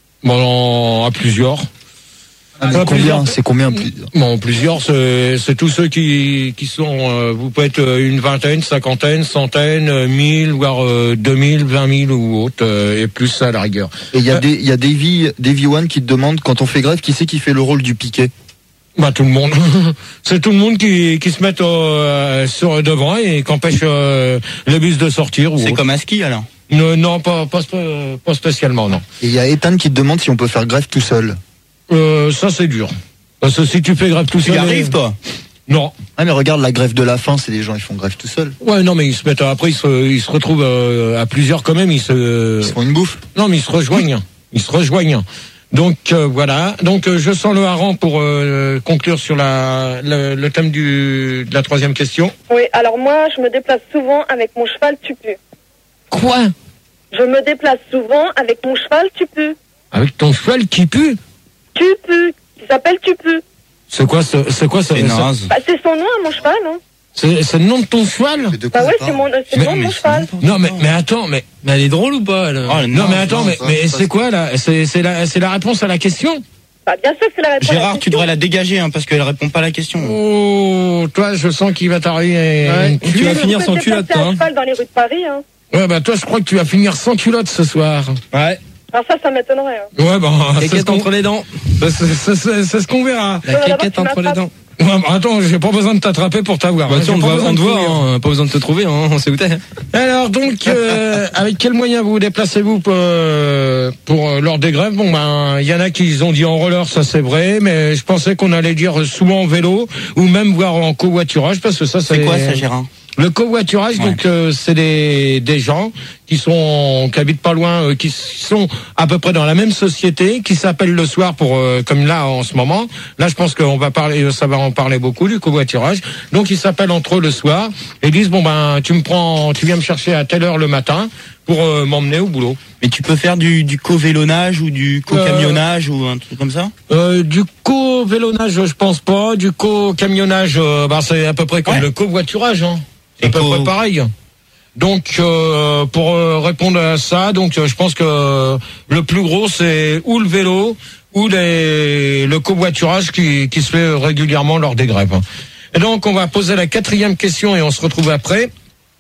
Bon, à plusieurs. Ah, mais À combien plusieurs. C'est combien plusieurs Bon, plusieurs, c'est, c'est tous ceux qui, qui sont, euh, vous pouvez être euh, une vingtaine, cinquantaine, centaine, euh, mille, voire euh, deux mille, vingt mille ou autre, euh, et plus ça à la rigueur. Et il y a Euh, des, il y a Davy, Davy One qui te demande quand on fait grève, qui c'est qui fait le rôle du piquet? Bah tout le monde. C'est tout le monde qui, qui se met euh, sur devant et qui empêche euh, les bus de sortir. Ou C'est autre. comme un ski alors. Non, non, pas, pas, spé- pas spécialement, non. Et il y a Ethan qui te demande si on peut faire grève tout seul. Euh, ça c'est dur. Parce que si tu fais grève tout Tu seul. y arrives toi? Non. Ah mais regarde la grève de la faim, c'est des gens ils font grève tout seuls. Ouais, non, mais ils se mettent après, ils se, ils se retrouvent euh, à plusieurs quand même. Ils se. Ils se font une bouffe. Non, mais ils se rejoignent. Ils se rejoignent. Donc euh, voilà. Donc euh, je sens le hareng pour euh, conclure sur la le, le thème du de la troisième question. Oui, alors moi, je me déplace souvent avec mon cheval tupu. Quoi? Je me déplace souvent avec mon cheval tupu. Avec ton cheval qui pue? Tupu, qui s'appelle Tupu. C'est quoi ce, c'est quoi ce, C'est naze. Bah, c'est son nom à mon cheval, hein. c'est, c'est le nom de ton cheval? Mais de quoi Bah ça ouais, parle c'est mon, c'est le nom de mon cheval. Non, mais mais attends, mais Mais elle est drôle ou pas, elle? Oh, non, mais attends, non, mais ça, mais ça, c'est c'est- quoi là? C'est c'est la c'est la réponse à la question? Bah, bien sûr que c'est la réponse. à la Gérard, tu question. devrais la dégager hein, parce qu'elle répond pas à la question. Oh, toi, je sens qu'il va t'arriver. Ouais, une tu culotte. vas Vous finir pouvez sans te culotte, déplacer toi, à hein. cheval dans les rues de Paris, hein. Ouais, bah toi, je crois que tu vas finir sans culotte ce soir. Ouais. Alors ça, ça m'étonnerait, hein. Ouais, bah c'est ce Quéquette qu'on entre les dents. c'est, c'est- c'est- c'est ce qu'on verra. La Ouais, d'abord, quéquette tu entre les m'attrapes. dents. Ouais, bah, attends, j'ai pas besoin de t'attraper pour t'avoir. Bah, hein. tiens, J'ai on, pas voit, besoin on de te voit, courir. hein, pas besoin de te trouver, hein, on sait où t'es. Alors donc, euh, avec quel moyen vous vous déplacez-vous pour, euh, pour euh, lors des grèves? Bon ben, il y en a qui ont dit en roller, ça c'est vrai, mais je pensais qu'on allait dire souvent en vélo ou même voir en covoiturage parce que ça c'est. C'est quoi ça, Gérard? Le covoiturage, Ouais. donc euh, c'est des des gens qui sont qui habitent pas loin, euh, qui sont à peu près dans la même société, qui s'appellent le soir pour euh, comme là en ce moment. Là, je pense qu'on va parler, ça va en parler beaucoup du covoiturage. Donc ils s'appellent entre eux le soir et disent bon ben tu me prends, tu viens me chercher à telle heure le matin pour euh, m'emmener au boulot. Mais tu peux faire du, du co-vélonnage ou du co-camionnage ou un truc comme ça? Euh, du co-vélonnage, je pense pas. Du co-camionnage, euh, bah, c'est à peu près comme Ouais. le covoiturage. Hein. C'est à Et peu co- près pareil. Donc, euh, pour euh, répondre à ça, donc euh, je pense que euh, le plus gros, c'est ou le vélo ou les, le covoiturage qui, qui se fait régulièrement lors des grèves. Et donc, on va poser la quatrième question et on se retrouve après.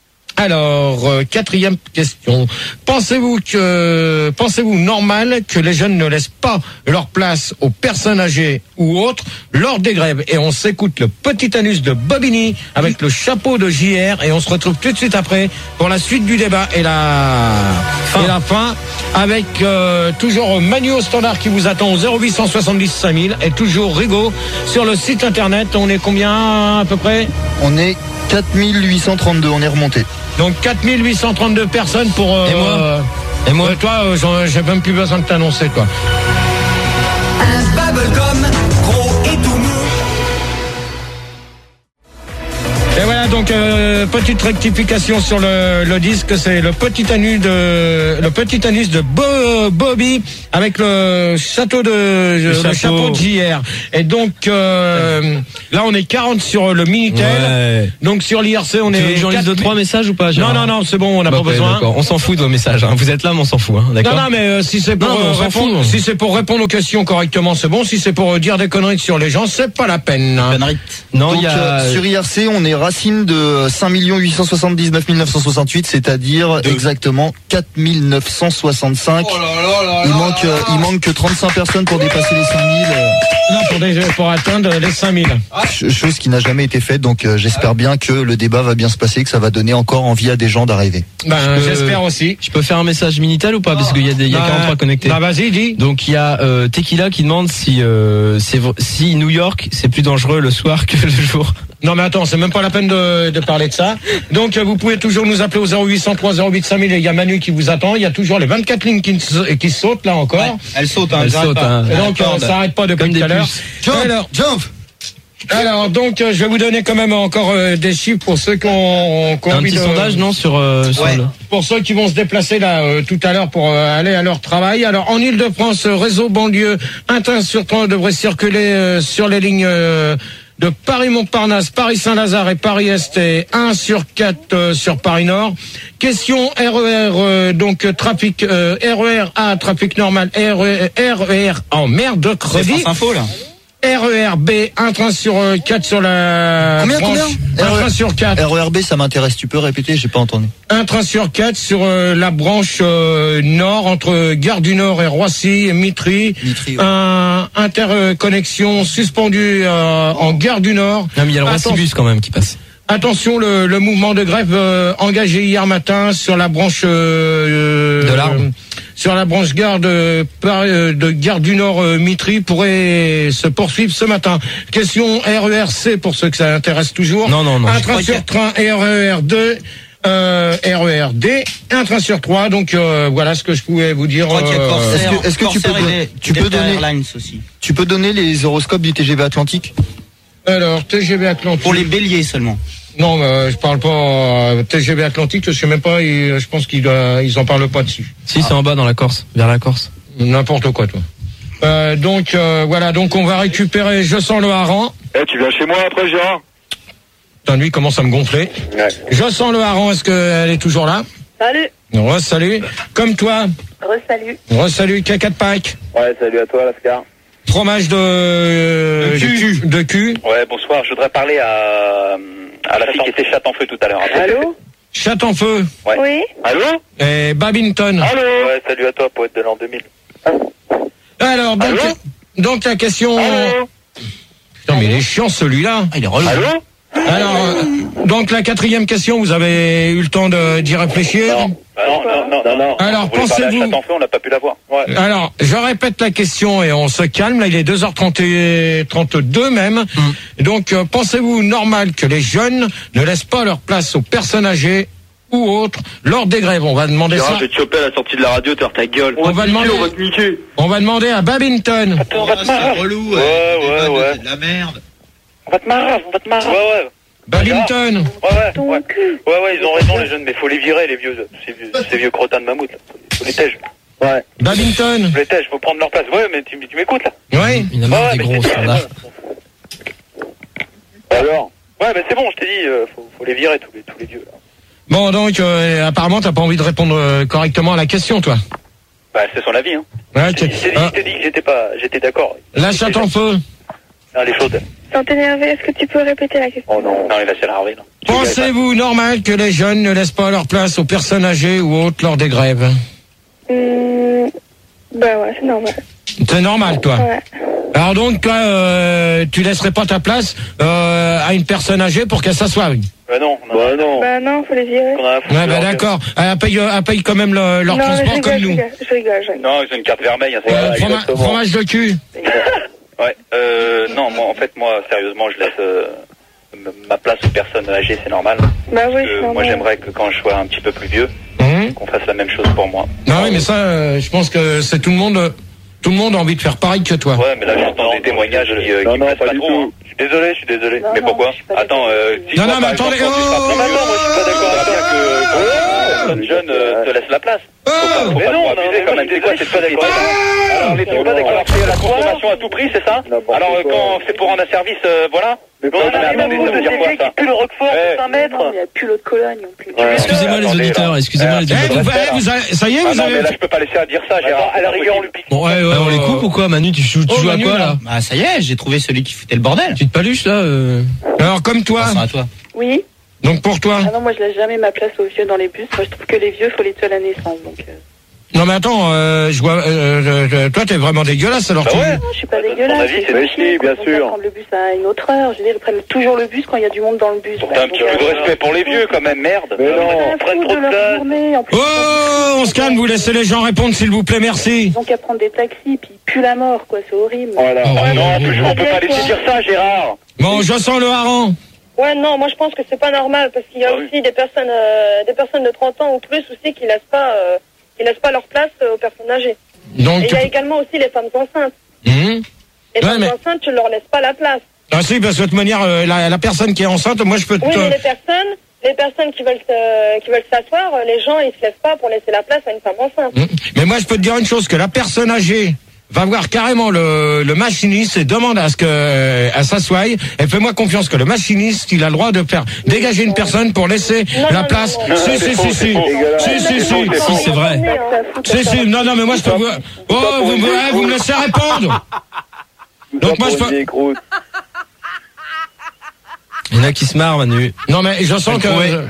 Alors, euh, quatrième question. Pensez-vous que, pensez-vous normal que les jeunes ne laissent pas leur place aux personnes âgées ou autres lors des grèves? Et on s'écoute le petit anus de Bobigny avec le chapeau de J R et on se retrouve tout de suite après pour la suite du débat et la fin, et la fin avec euh, toujours Manu au standard qui vous attend au zéro huit cent soixante-dix cinq mille et toujours Rigaud sur le site internet. On est combien à peu près? On est quatre mille huit cent trente-deux, on est remonté. Donc quatre mille huit cent trente-deux personnes pour... Euh, Et moi euh, Et moi euh, Toi, euh, j'en- j'ai même plus besoin de t'annoncer, toi. Un bubblegum gros et tout mou. Et voilà, donc euh, petite rectification sur le, le disque, c'est le petit anus de le petit anus de Bo, Bobby avec le château de le, le chapeau. chapeau de J R. Et donc euh, là on est quarante sur le Minitel. Ouais. Donc sur l'I R C on Tu est veux que j'en lise deux, trois messages ou pas, Non Gérard? non non, c'est bon, on n'a Bah, pas ok, besoin. d'accord. On s'en fout de vos messages, hein. Vous êtes là mais on s'en fout, hein. D'accord. Non, non, mais euh, si c'est pour, Non, euh, on s'en répondre, fout. si c'est pour répondre aux questions correctement, c'est bon. Si c'est pour euh, dire des conneries sur les gens, c'est pas la peine. Hein. Non, Donc, il y a euh, sur I R C, on est racine de cinq millions huit cent soixante-dix-neuf mille neuf cent soixante-huit, c'est-à-dire exactement quatre mille neuf cent soixante-cinq. Oh là là là il là manque, là euh, il manque que trente-cinq personnes pour dépasser les cinq mille. euh, Non, pour, des- pour atteindre les cinq mille. ch- chose qui n'a jamais été faite, donc euh, j'espère bien que le débat va bien se passer, que ça va donner encore envie à des gens d'arriver. Ben, Je peux- j'espère aussi. Je peux faire un message Minitel ou pas? Parce qu'il y a des, il y a Bah, quarante-trois connectés. Bah, vas-y, dis. Donc il y a euh, Tequila qui demande si euh, c'est v- si New York c'est plus dangereux le soir que le jour. Non, mais attends, c'est même pas la peine de, de parler de ça. Donc, euh, vous pouvez toujours nous appeler au zéro huit cent trois zéro huit cinq mille. Il y a Manu qui vous attend. Il y a toujours les vingt-quatre lignes qui, s- qui sautent, là encore. Ouais, elle saute, hein, Elle j'arrête saute, pas. hein. Et donc, euh, ça arrête pas depuis Comme tout des à l'heure. puces. Jump, Alors, jump. alors, donc, euh, je vais vous donner quand même encore euh, des chiffres pour ceux qui ont, qui ont T'as un envie petit de- sondage non sur, euh, sur Ouais. le... Pour ceux qui vont se déplacer là euh, tout à l'heure pour euh, aller à leur travail. Alors en Ile-de-France, euh, réseau banlieue, un train sur trois devrait circuler euh, sur les lignes euh, de Paris-Montparnasse, Paris-Saint-Lazare et Paris-Est et un sur quatre euh, sur Paris-Nord. Question R E R, euh, donc euh, trafic euh, R E R A, trafic normal, R E R en merde de C'est crédit. France Info, là. R E R B, un train sur euh, quatre sur la Combien, branche. combien Un train sur quatre. R E R B, ça m'intéresse. Tu peux répéter? J'ai pas entendu. Un train sur quatre sur euh, la branche euh, nord entre Gare du Nord et Roissy et Mitry. Mitry, ouais. Un interconnexion suspendue euh, en Gare du Nord. Non mais il y a le Attention- Roissy-Bus quand même qui passe. Attention, le, le mouvement de grève euh, engagé hier matin sur la branche euh, De l'Arbre. euh, sur la branche gare de, Paris- euh, de Gare du Nord euh, Mitry pourrait se poursuivre ce matin. Question R E R C pour ceux que ça intéresse toujours. Non, non, non. Un Je train crois sur train R E R deux. Euh, R E R D, un train sur trois. Donc euh, voilà ce que je pouvais vous dire. Je crois qu'il y a euh, Corsair, est-ce que- est-ce que tu Corsair peux et don- les- tu peux Delta donner- Airlines aussi. Tu peux donner les horoscopes du T G V Atlantique? alors T G V Atlantique. Pour les béliers seulement. Non, euh, je parle pas euh, T G V Atlantique. Je sais même pas. ils- je pense qu'ils doivent- ils en parlent pas dessus. Si c'est en bas dans la Corse, vers la Corse. N'importe quoi, toi. Euh, donc euh, voilà. Donc on va récupérer. Je sens le hareng. Eh, tu viens chez moi après, Gérard? Putain, lui commence à me gonfler. Ouais. Je sens le hareng. Est-ce qu'elle est toujours là? Salut. Re salut. Comme toi. Re-salut. Re salut. Caca de Pâques. Ouais, salut à toi, Lascar. Fromage de euh, De cul. de cul. Ouais, bonsoir. Je voudrais parler à, à la fille qui était chatte en feu tout à l'heure. Allô? Chat en feu. Ouais. Oui. Allô? Et Babington. Allô? Ouais, salut à toi, poète de l'an deux mille. Alors, donc, Allô donc la question... Allô? Putain, mais il est chiant celui-là. Ah, il est relou. Allô? Alors, euh, donc la quatrième question, vous avez eu le temps de- d'y réfléchir? Non. Ah, non, non, non, non, non. Alors, On voulait parler à pensez-vous- chatte en feu, on n'a pas pu l'avoir. Ouais. Alors, je répète la question et on se calme. Là, il est deux heures trente et trente-deux même. Donc, euh, pensez-vous normal que les jeunes ne laissent pas leur place aux personnes âgées ou autres lors des grèves? On va demander Gérard, ça. je vais te choper à la sortie de la radio, t'as ta gueule. On va demander, On va te niquer. on va demander à Babington. On va te marrer. relou. Ouais, ouais, ouais. C'est de la merde. On va te marrer, on va te Ouais, marrer. ouais. Babington. Ouais, ouais, ouais. Ouais, ouais, ils ont raison, les jeunes, mais faut les virer, les vieux, ces vieux, ces vieux crottins de mammouth, là. Faut les tèges. Ouais. Babington. Faut les tèges, faut prendre leur place. Ouais, mais tu, tu m'écoutes, là? Oui. Il y en a marre Ouais, des mais gros c'est- standards. Alors? Ouais, mais c'est bon, je t'ai dit, euh, faut, faut les virer, tous les, tous les vieux, là. Bon, donc, euh, apparemment, t'as pas envie de répondre euh, correctement à la question, toi. Bah, c'est son avis, hein. Ouais, Je t'ai ok. dit, je t'ai dit, Ah, je t'ai dit que j'étais pas, j'étais d'accord. la chatte en feu. Ah, elle est chaude. Sans t'énerver, est-ce que tu peux répéter la question? Oh non. Non, il va s'énerver, là. Pensez-vous normal que les jeunes ne laissent pas leur place aux personnes âgées ou autres lors des grèves? Hmm, bah ouais, c'est normal. C'est normal, toi. Ouais. Alors donc, toi, euh, tu laisserais pas ta place euh, à une personne âgée pour qu'elle s'assoie? Oui. Bah non, non. Bah non. Bah non, faut les virer. On a à foutre Ouais, de bah leur d'accord. Elle paye, elle paye quand même le- leur non, mais je transport rigole, comme je nous. rigole, je rigole, je rigole. Non, ils ont une carte vermeille, hein, c'est Euh, ça, froma- exactement. fromage de cul. Ouais, euh, non, moi, en fait, moi, sérieusement, je laisse euh, m- ma place aux personnes âgées, c'est normal. Bah oui, Euh, c'est moi, normal. j'aimerais que quand je sois un petit peu plus vieux, Hum. qu'on fasse la même chose pour moi. Non, oui, mais ça, euh, je pense que c'est tout le monde. euh, Tout le monde a envie de faire pareil que toi. Ouais, mais là, j'entends des témoignages qui, euh, Non, qui non, me plaisent pas pas du trop. tout. hein. Je suis désolé, je suis désolé. Non, mais non, pourquoi moi, je suis pas Attends, euh, si Non, toi, non, mais par attendez, exemple, quand tu seras- oh, Non, mais attends, moi, je suis pas d'accord avec toi que quand une personne jeune euh, te laisse la place. Faut pas, faut Mais pas non, trop non, abuser mais quand moi, même. je C'est quoi suis cette société Alors, les Non, pas d'accord. non, Alors, c'est la consommation à tout prix, c'est ça N'importe Alors, euh, quoi. quand c'est pour rendre un service, euh, voilà. Mais Non, pas- mais mais attendez, non, ça veut dire quoi, ça qui pue le Roquefort Ouais. de cinq mètres. Non, il n'y a plus l'eau de Cologne en plus. Ouais. Excusez-moi les Attendez, auditeurs, là. excusez-moi les Eh, auditeurs. vous, eh, vous avez- ça y est, Ah vous non, mais avez. là, je peux pas laisser à dire ça, Gérard. À la rigueur, on lui pique. Bon, ouais, ouais, Ah, on les ouais. coupe ou quoi, Manu? Tu joues, tu Oh, joues à Manu, quoi là. là? Bah ça y est, j'ai trouvé celui qui foutait le bordel. Tu te paluches là euh... Alors, comme toi. Attention à toi. Oui. Donc, pour toi. Ah non, moi je laisse jamais ma place aux vieux dans les bus. Moi je trouve que les vieux, faut les tuer à la naissance. Donc, euh... Non, mais attends, euh, je vois, euh, euh, toi, t'es vraiment dégueulasse, alors Bah tu. ouais. non, je suis pas Ton dégueulasse. avis, c'est c'est pas Mais chier, si, quoi. bien Ils vont sûr. pas prendre le bus à une autre heure. Je veux dire, ils prennent toujours le bus quand il y a du monde dans le bus. T'as un petit peu de respect pour les vieux, quand même, merde. Mais non. Ils prennent trop de place. En plus, Oh, on se calme, vous laissez les gens répondre, s'il vous plaît, merci. ils ont qu'à prendre des taxis, puis ils puent la mort, quoi. C'est horrible. Voilà. Oh, Ouais, non, oh, en plus, oh, on peut pas laisser dire ça, Gérard. Bon, je sens le hareng. Ouais, non, moi je pense que c'est pas normal parce qu'il y a Ah oui. aussi des personnes, euh, des personnes de trente ans ou plus aussi qui laissent pas, euh, qui laissent pas leur place euh, aux personnes âgées. Donc. Et il y a également aussi les femmes enceintes. Hum. Les Ouais, femmes mais- enceintes, tu leur laisses pas la place. Ah si, parce que de toute manière, euh, la, la personne qui est enceinte, moi, je peux te. Oui, mais les personnes, les personnes qui veulent, se- qui veulent s'asseoir, euh, les gens ils se lèvent pas pour laisser la place à une femme enceinte. Hum. Mais moi, je peux te dire une chose, que la personne âgée va voir carrément le, le machiniste et demande à ce que euh, à s'assoie. Et fais-moi confiance que le machiniste, il a le droit de faire dégager une personne pour laisser Non, la non, place. non, non. Si, si, si, si, si, si, si, Si, c'est vrai. si, si. Non, non, mais moi, je peux vous. Oh, vous, vous, eh, vous me laissez répondre. Donc moi, je peux. peux. Il y en a qui se marrent, Manu. Non, mais je sens que.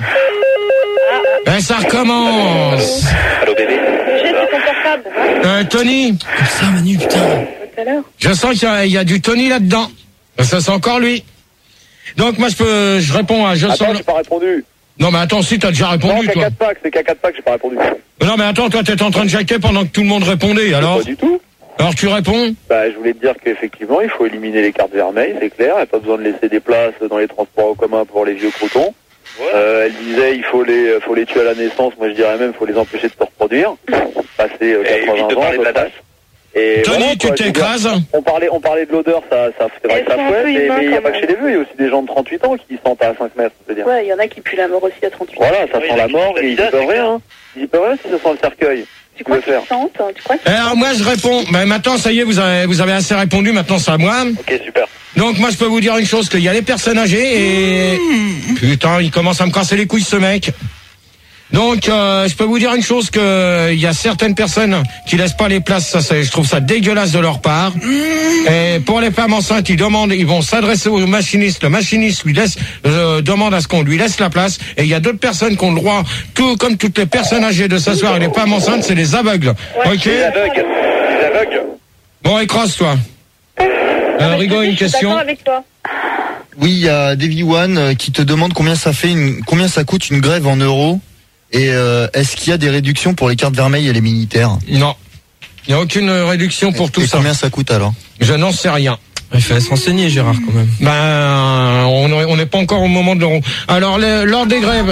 Ben, ça recommence. Allô, bébé J'ai c'est ton portable. Hein, Euh, Tony, Comme ça, Manu, putain. tout à l'heure. je sens qu'il y a, il y a du Tony là-dedans. Ça, c'est encore lui. Donc moi, je peux, je réponds à. Je sens. Attends, le- j'ai pas répondu. Non, mais attends, si t'as déjà Non, répondu, qu'à toi. quatre packs, c'est qu'à quatre packs, j'ai pas répondu. Non, mais attends, toi, t'es en train de jacquer pendant que tout le monde répondait. Alors, Pas du tout. alors tu réponds. Bah, je voulais te dire qu'effectivement, il faut éliminer les cartes vermeilles, c'est clair. Il n'y a pas besoin de laisser des places dans les transports en commun pour les vieux croutons. Euh, elle disait, il faut les, faut les tuer à la naissance. Moi, je dirais même, il faut les empêcher de se reproduire. Passer euh, Et évite quatre-vingts de ans. parler de la à peu près. dalle. Et Tony, voilà, tu quoi, je veux dire, t'écrases. On parlait, on parlait de l'odeur, ça, ça, c'est vrai Elles que ça sont un fouette, peu mais humains, mais il n'y a quand pas que même. chez les vieux, il y a aussi des gens de trente-huit ans qui sentent à cinq mètres, je veux dire. Ouais, il y en a qui puent la mort aussi à trente-huit. Voilà, ça Oui, sent la mort c'est et ils y bizarre, peuvent c'est rien. hein. Ils y peuvent rien si ça sent le cercueil. Tu crois veux faire. qu'ils sentent? Tu crois qu'ils Alors moi, je réponds. Ben maintenant, ça y est, vous avez, vous avez assez répondu. Maintenant, c'est à moi. Ok, super. Donc moi, je peux vous dire une chose, qu'il y a les personnes âgées et putain, il commence à me casser les couilles, ce mec. Donc, euh, je peux vous dire une chose, que il y a certaines personnes qui laissent pas les places. Ça, c'est, je trouve ça dégueulasse de leur part. Et pour les femmes enceintes, ils demandent, ils vont s'adresser au machiniste. Le machiniste lui laisse, euh, demande à ce qu'on lui laisse la place. Et il y a d'autres personnes qui ont le droit, tout comme toutes les personnes âgées, de s'asseoir. Et les femmes enceintes, c'est les aveugles. Ok. Les aveugles. Les aveugles. Bon, écrase-toi. Euh, Rigaud, une Je suis question. d'accord avec toi. Oui, il y a Davy One euh, qui te demande combien ça fait, une, combien ça coûte une grève en euros. Et euh, est-ce qu'il y a des réductions pour les cartes vermeilles et les militaires? Non. Il n'y a aucune réduction pour tout et ça. Combien ça coûte alors? Je n'en sais rien. Il fallait se renseigner, Gérard, quand même. Ben, on n'est pas encore au moment de l'euro. Alors, le- lors des grèves.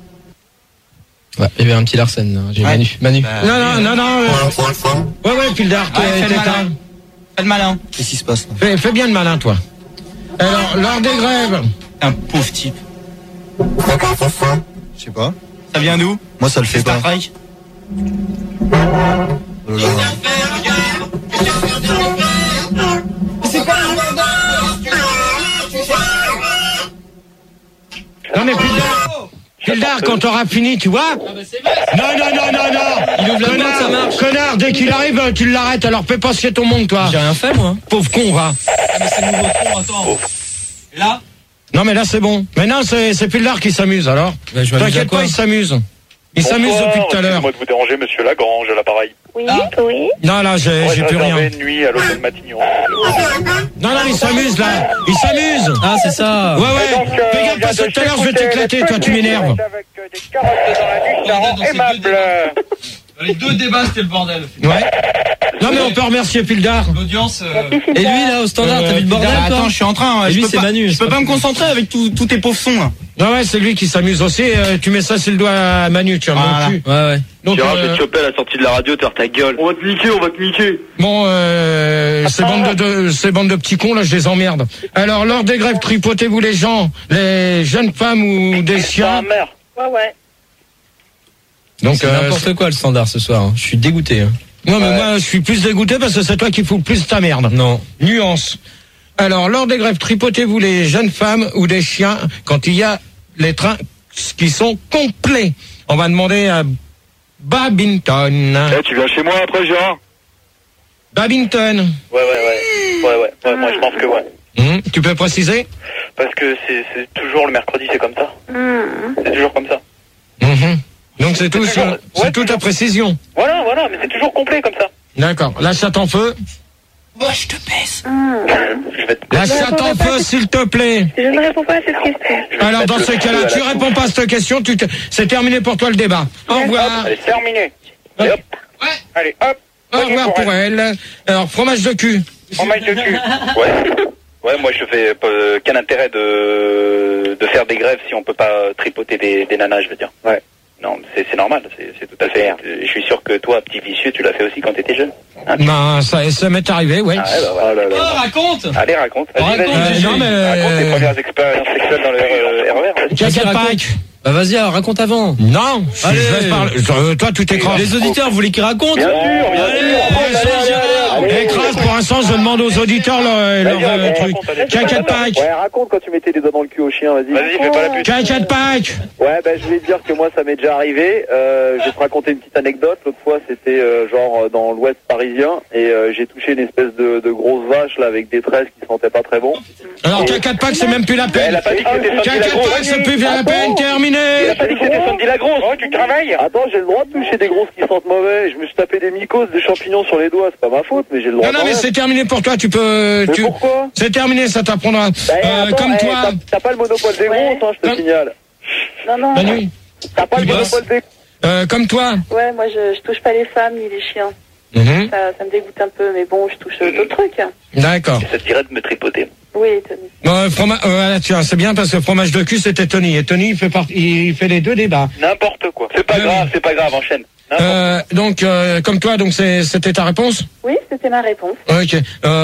Ouais, il y avait un petit Larsen, là. J'ai Ouais. Manu. Manu. Bah, Non, non, non, non. euh, Ouais, ouais, Pildar, Ouais, fais le t'es malin. tard. Fais le malin. Qu'est-ce qui se passe là? Fais, fais bien le malin, toi. Alors, lors des grèves. Un pauvre type. Je sais pas. Ça vient d'où? Moi, ça le fait Star pas. Trek. Oh là là. Non, mais Pildar. Pildar, quand t'auras fini, tu vois. Non, non, non, non, non. Il ouvre la Connard, porte, ça marche. Connard, dès qu'il arrive, tu l'arrêtes. Alors, fais pas chier ton monde, toi. J'ai rien fait, moi. Pauvre con, va. Ah, mais c'est le nouveau son, attends. Et là? Non, mais là, c'est bon. Maintenant, c'est, c'est Pildar qui s'amuse, alors. Bah, je m'amuse à T'inquiète quoi pas, il s'amuse. Il s'amuse Bonsoir, depuis tout à l'heure. excusez-moi de vous déranger, monsieur Lagrange, à l'appareil. Oui, Ah. oui. Non, là, j'ai, Ouais, j'ai j'ai plus rien. réservé une nuit à l'hôtel Matignon. Non, non, il s'amuse, là. Il s'amuse. Ah, c'est ça. Ouais, ouais. Fais gaffe, parce que tout à l'heure, je vais t'éclater, toi, tu m'énerves. Avec euh, des carottes dans la bouche, ça rend aimable. Les deux débats, c'était le bordel. Ouais. Non, mais on peut remercier Pildar. L'audience. euh, Et lui, là, au standard, Euh, t'as vu le bordel, Ah, toi? attends, je suis en train. Et je lui, peux c'est pas- Manu, Je c'est peux pas pas me concentrer avec tous tous tes pauvres sons, là. Non, ouais, c'est lui qui s'amuse aussi. Euh, tu mets ça sur le doigt à Manu, tu vois, Voilà. mon cul. Ouais, ouais. Donc, Gérard, je euh, vais te choper à la sortie de la radio, tu ta gueule. On va te niquer, on va te niquer. bon, euh, ces bandes de, de ces bandes de petits cons là, je les emmerde. Alors, lors des grèves, tripotez-vous les gens, les jeunes femmes ou des chiens. Ouais, ouais. Donc, c'est euh, n'importe quoi le standard ce soir. Hein. Je suis dégoûté. Hein. Non, mais moi, je suis plus dégoûté parce que c'est toi qui fous le plus ta merde. Non. Nuance. Alors, lors des grèves, tripotez-vous les jeunes femmes ou des chiens quand il y a les trains qui sont complets. On va demander à Babington. Eh, tu viens chez moi après, Gérard? Babington. Ouais, ouais, ouais. Ouais, ouais. ouais moi, je pense que ouais. Mmh, tu peux préciser? Parce que c'est, c'est toujours le mercredi, c'est comme ça. Mmh. C'est toujours comme ça. Mmh. Donc c'est tout, toujours, c'est ouais, toute ta précision. Voilà, voilà, mais c'est toujours complet comme ça. D'accord. La chatte en feu. Moi, je te baisse. Mmh. Je vais te... La chatte en feu, s'il te plaît. Je ne réponds pas à cette question. Alors dans ce cas-là, tu réponds pas à cette question, tu te... c'est terminé pour toi le débat. Au revoir. Allez, terminé. Hop. Hop. Ouais. Allez, hop. Au revoir pour elle. Alors fromage de cul. Fromage de cul. Ouais. Ouais, moi je fais euh, quel intérêt de de faire des grèves si on peut pas tripoter des, des nanas, je veux dire. Ouais. Non, c'est, c'est normal, c'est, c'est tout à fait. Je suis sûr que toi, petit vicieux, tu l'as fait aussi quand t'étais jeune. Hein, tu... Ben ça, ça m'est arrivé, ouais. Ah, ouais, bah, voilà. Oh, raconte. Allez, raconte. Vas-y, Raconte, vas-y. Euh, non mais. Raconte tes premières expériences sexuelles dans le euh, R E R. Vas-y. T'inquiète pas. Bah vas-y, alors, raconte avant. Non. je- Allez. je laisse parler. Euh, toi, tout écrase. Les auditeurs, vous voulez qu'ils racontent? Bien sûr, bien Allez, sûr. allez, allez, Gérard. allez. Écrase pour l'instant, je demande aux auditeurs leur, leur Vas-y, euh, raconte, truc. allez. T'inquiète pas. Ouais, raconte quand tu mettais les doigts dans le cul au chien, vas-y. Vas-y, fais pas la pute. T'inquiète pas. Ouais, ben je voulais te dire que moi ça m'est déjà arrivé. Euh, je vais te raconter une petite anecdote. L'autre fois c'était euh, genre dans l'ouest parisien et euh, j'ai touché une espèce de, de grosse vache là avec des tresses qui sentaient pas très bon. Alors t'inquiète pas que c'est même plus la Elle peine. a pas dit que c'était Sandy la T'inquiète grosse. pas que c'est plus la Attends. peine. Elle a Terminé. pas dit que c'était Sandy la grosse. Oh, tu travailles. Attends, j'ai le droit de toucher des grosses qui sentent mauvais. Je me suis tapé des mycoses, des champignons sur les doigts, c'est pas ma faute, mais j'ai le droit. Non, non, quand mais même. c'est terminé pour toi. Tu peux. Mais Tu... pourquoi? C'est terminé, ça t'apprendra. Bah, Euh, attends, comme eh, toi. t'as- T'as pas le monopole des Ouais. grosses, hein, je te Non. signale. Non, non. Manu. T'as pas le Tu bosses. monopole des. Euh, comme toi. Ouais, moi, je, je touche pas les femmes ni les chiens. Mhm. Ça, ça me dégoûte un peu, mais bon, je touche euh, d'autres trucs. D'accord. Ça te dirait de me tripoter. Oui, Tony. Bon, froma- euh, voilà, tu vois, c'est bien parce que fromage de cul c'était Tony et Tony il fait partie, il fait les deux débats. N'importe quoi. C'est pas Euh, grave, c'est pas grave, enchaîne. N'importe. Euh, donc euh, comme toi, donc c'est, c'était ta réponse. Oui, c'était ma réponse. Ok.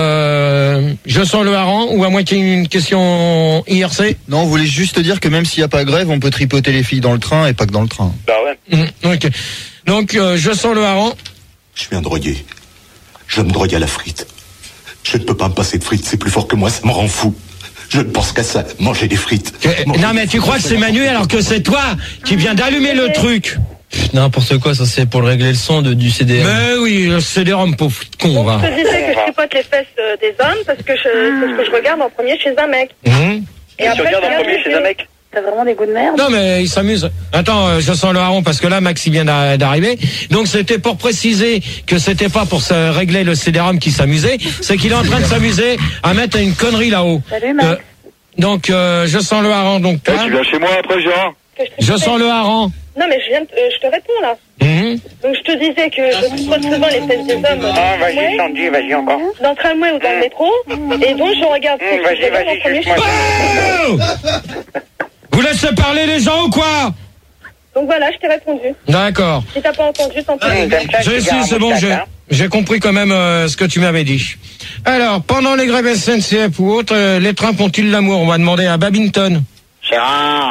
Euh, je sens le hareng ou à moins qu'il y ait une question I R C. Non, on voulait juste te dire que même s'il n'y a pas grève, on peut tripoter les filles dans le train et pas que dans le train. Bah ouais. Mmh, ok. Donc euh, je sens le hareng. Je suis un drogué. Je me drogue à la frite. Je ne peux pas me passer de frites, c'est plus fort que moi, ça me rend fou. Je ne pense qu'à ça, manger des frites. Euh, Manger non mais des tu crois que frites. c'est Manu alors que c'est toi qui viens d'allumer le truc. Pff, n'importe quoi, ça c'est pour le régler le son de, du C D M. Mais oui, le C D ROM pauvre con va. Je te disais que je tripote les fesses euh, des hommes parce que je, c'est ce que je regarde en premier chez un mec. Mmh. Et Tu après, regardes je en premier les chez yeux. un mec. T'as vraiment des goûts de merde. Non mais il s'amuse. Attends, euh, je sens le hareng parce que là Max il vient d'a- d'arriver. Donc c'était pour préciser que c'était pas pour se régler le C D ROM qui s'amusait, c'est qu'il est en train de s'amuser à mettre une connerie là-haut. Salut, Max. Euh, donc euh, je sens le hareng donc toi. Eh, tu viens chez moi après, Gérard? Que je, Je tripotais. sens le hareng. Non, mais je viens de, euh, je te réponds là. Mhm. Donc je te disais que je tripote souvent les fesses des hommes dans Ah, le vas-y, tramway, Sandy, vas-y encore. dans le tramway ou dans le métro. Et donc je regarde Mmh, vas-y, ce que vas-y, en premier suce-moi. chez Oh vous laissez parler les gens ou quoi? Donc voilà, je t'ai répondu. D'accord. Si t'as pas entendu, tant pis. Mmh, t'aimes ça, Je tu suis, gardes c'est un bon, moustache, j'ai, hein. j'ai compris quand même euh, ce que tu m'avais dit. Alors, pendant les grèves S N C F ou autres, euh, les trains font-ils l'amour? On va demander à Babington. Gérard.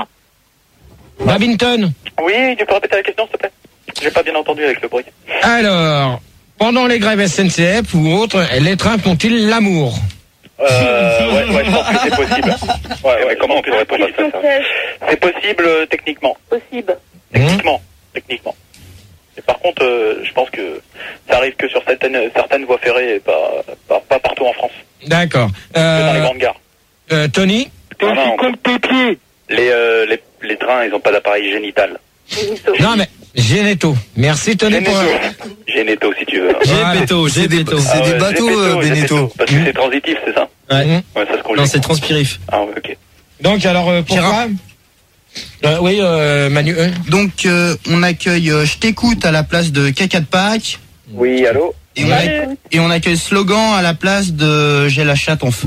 Babington. Oui, tu peux répéter la question, s'il te plaît? J'ai pas bien entendu avec le bruit. Alors, pendant les grèves S N C F ou autres, les trains font-ils l'amour? Euh, ouais, ouais, je pense que c'est possible. Ouais, ouais, mais comment on peut répondre à ça, Question ça piège. C'est possible euh, techniquement. Possible. Techniquement. Techniquement. Et par contre, euh, je pense que ça arrive que sur certaines, certaines voies ferrées et pas, pas, pas partout en France. D'accord. Que dans les Euh, grandes gares. euh, Tony? T'es Ah, aussi non, con que tes pieds. Les, euh, les, les trains, ils ont pas d'appareil génital. Non mais, Généto. Merci Tony pour... Généto. Généto, si tu veux. Voilà. Gébéto, Gébéto. C'est des bateaux, Gébéto, euh, Gébéto. Beneteau. Parce que c'est transitif, c'est ça? Ouais. Mhm. Ouais, ça se conjugue. Non, c'est transpirif. Ah, ouais, ok. Donc alors, euh, pourquoi euh, Oui, euh, Manu. euh, Donc, euh, on accueille euh, Je t'écoute à la place de Caca de Pâques. Oui, allô? Et on, accueille, et on accueille Slogan à la place de J'ai la chatte en feu.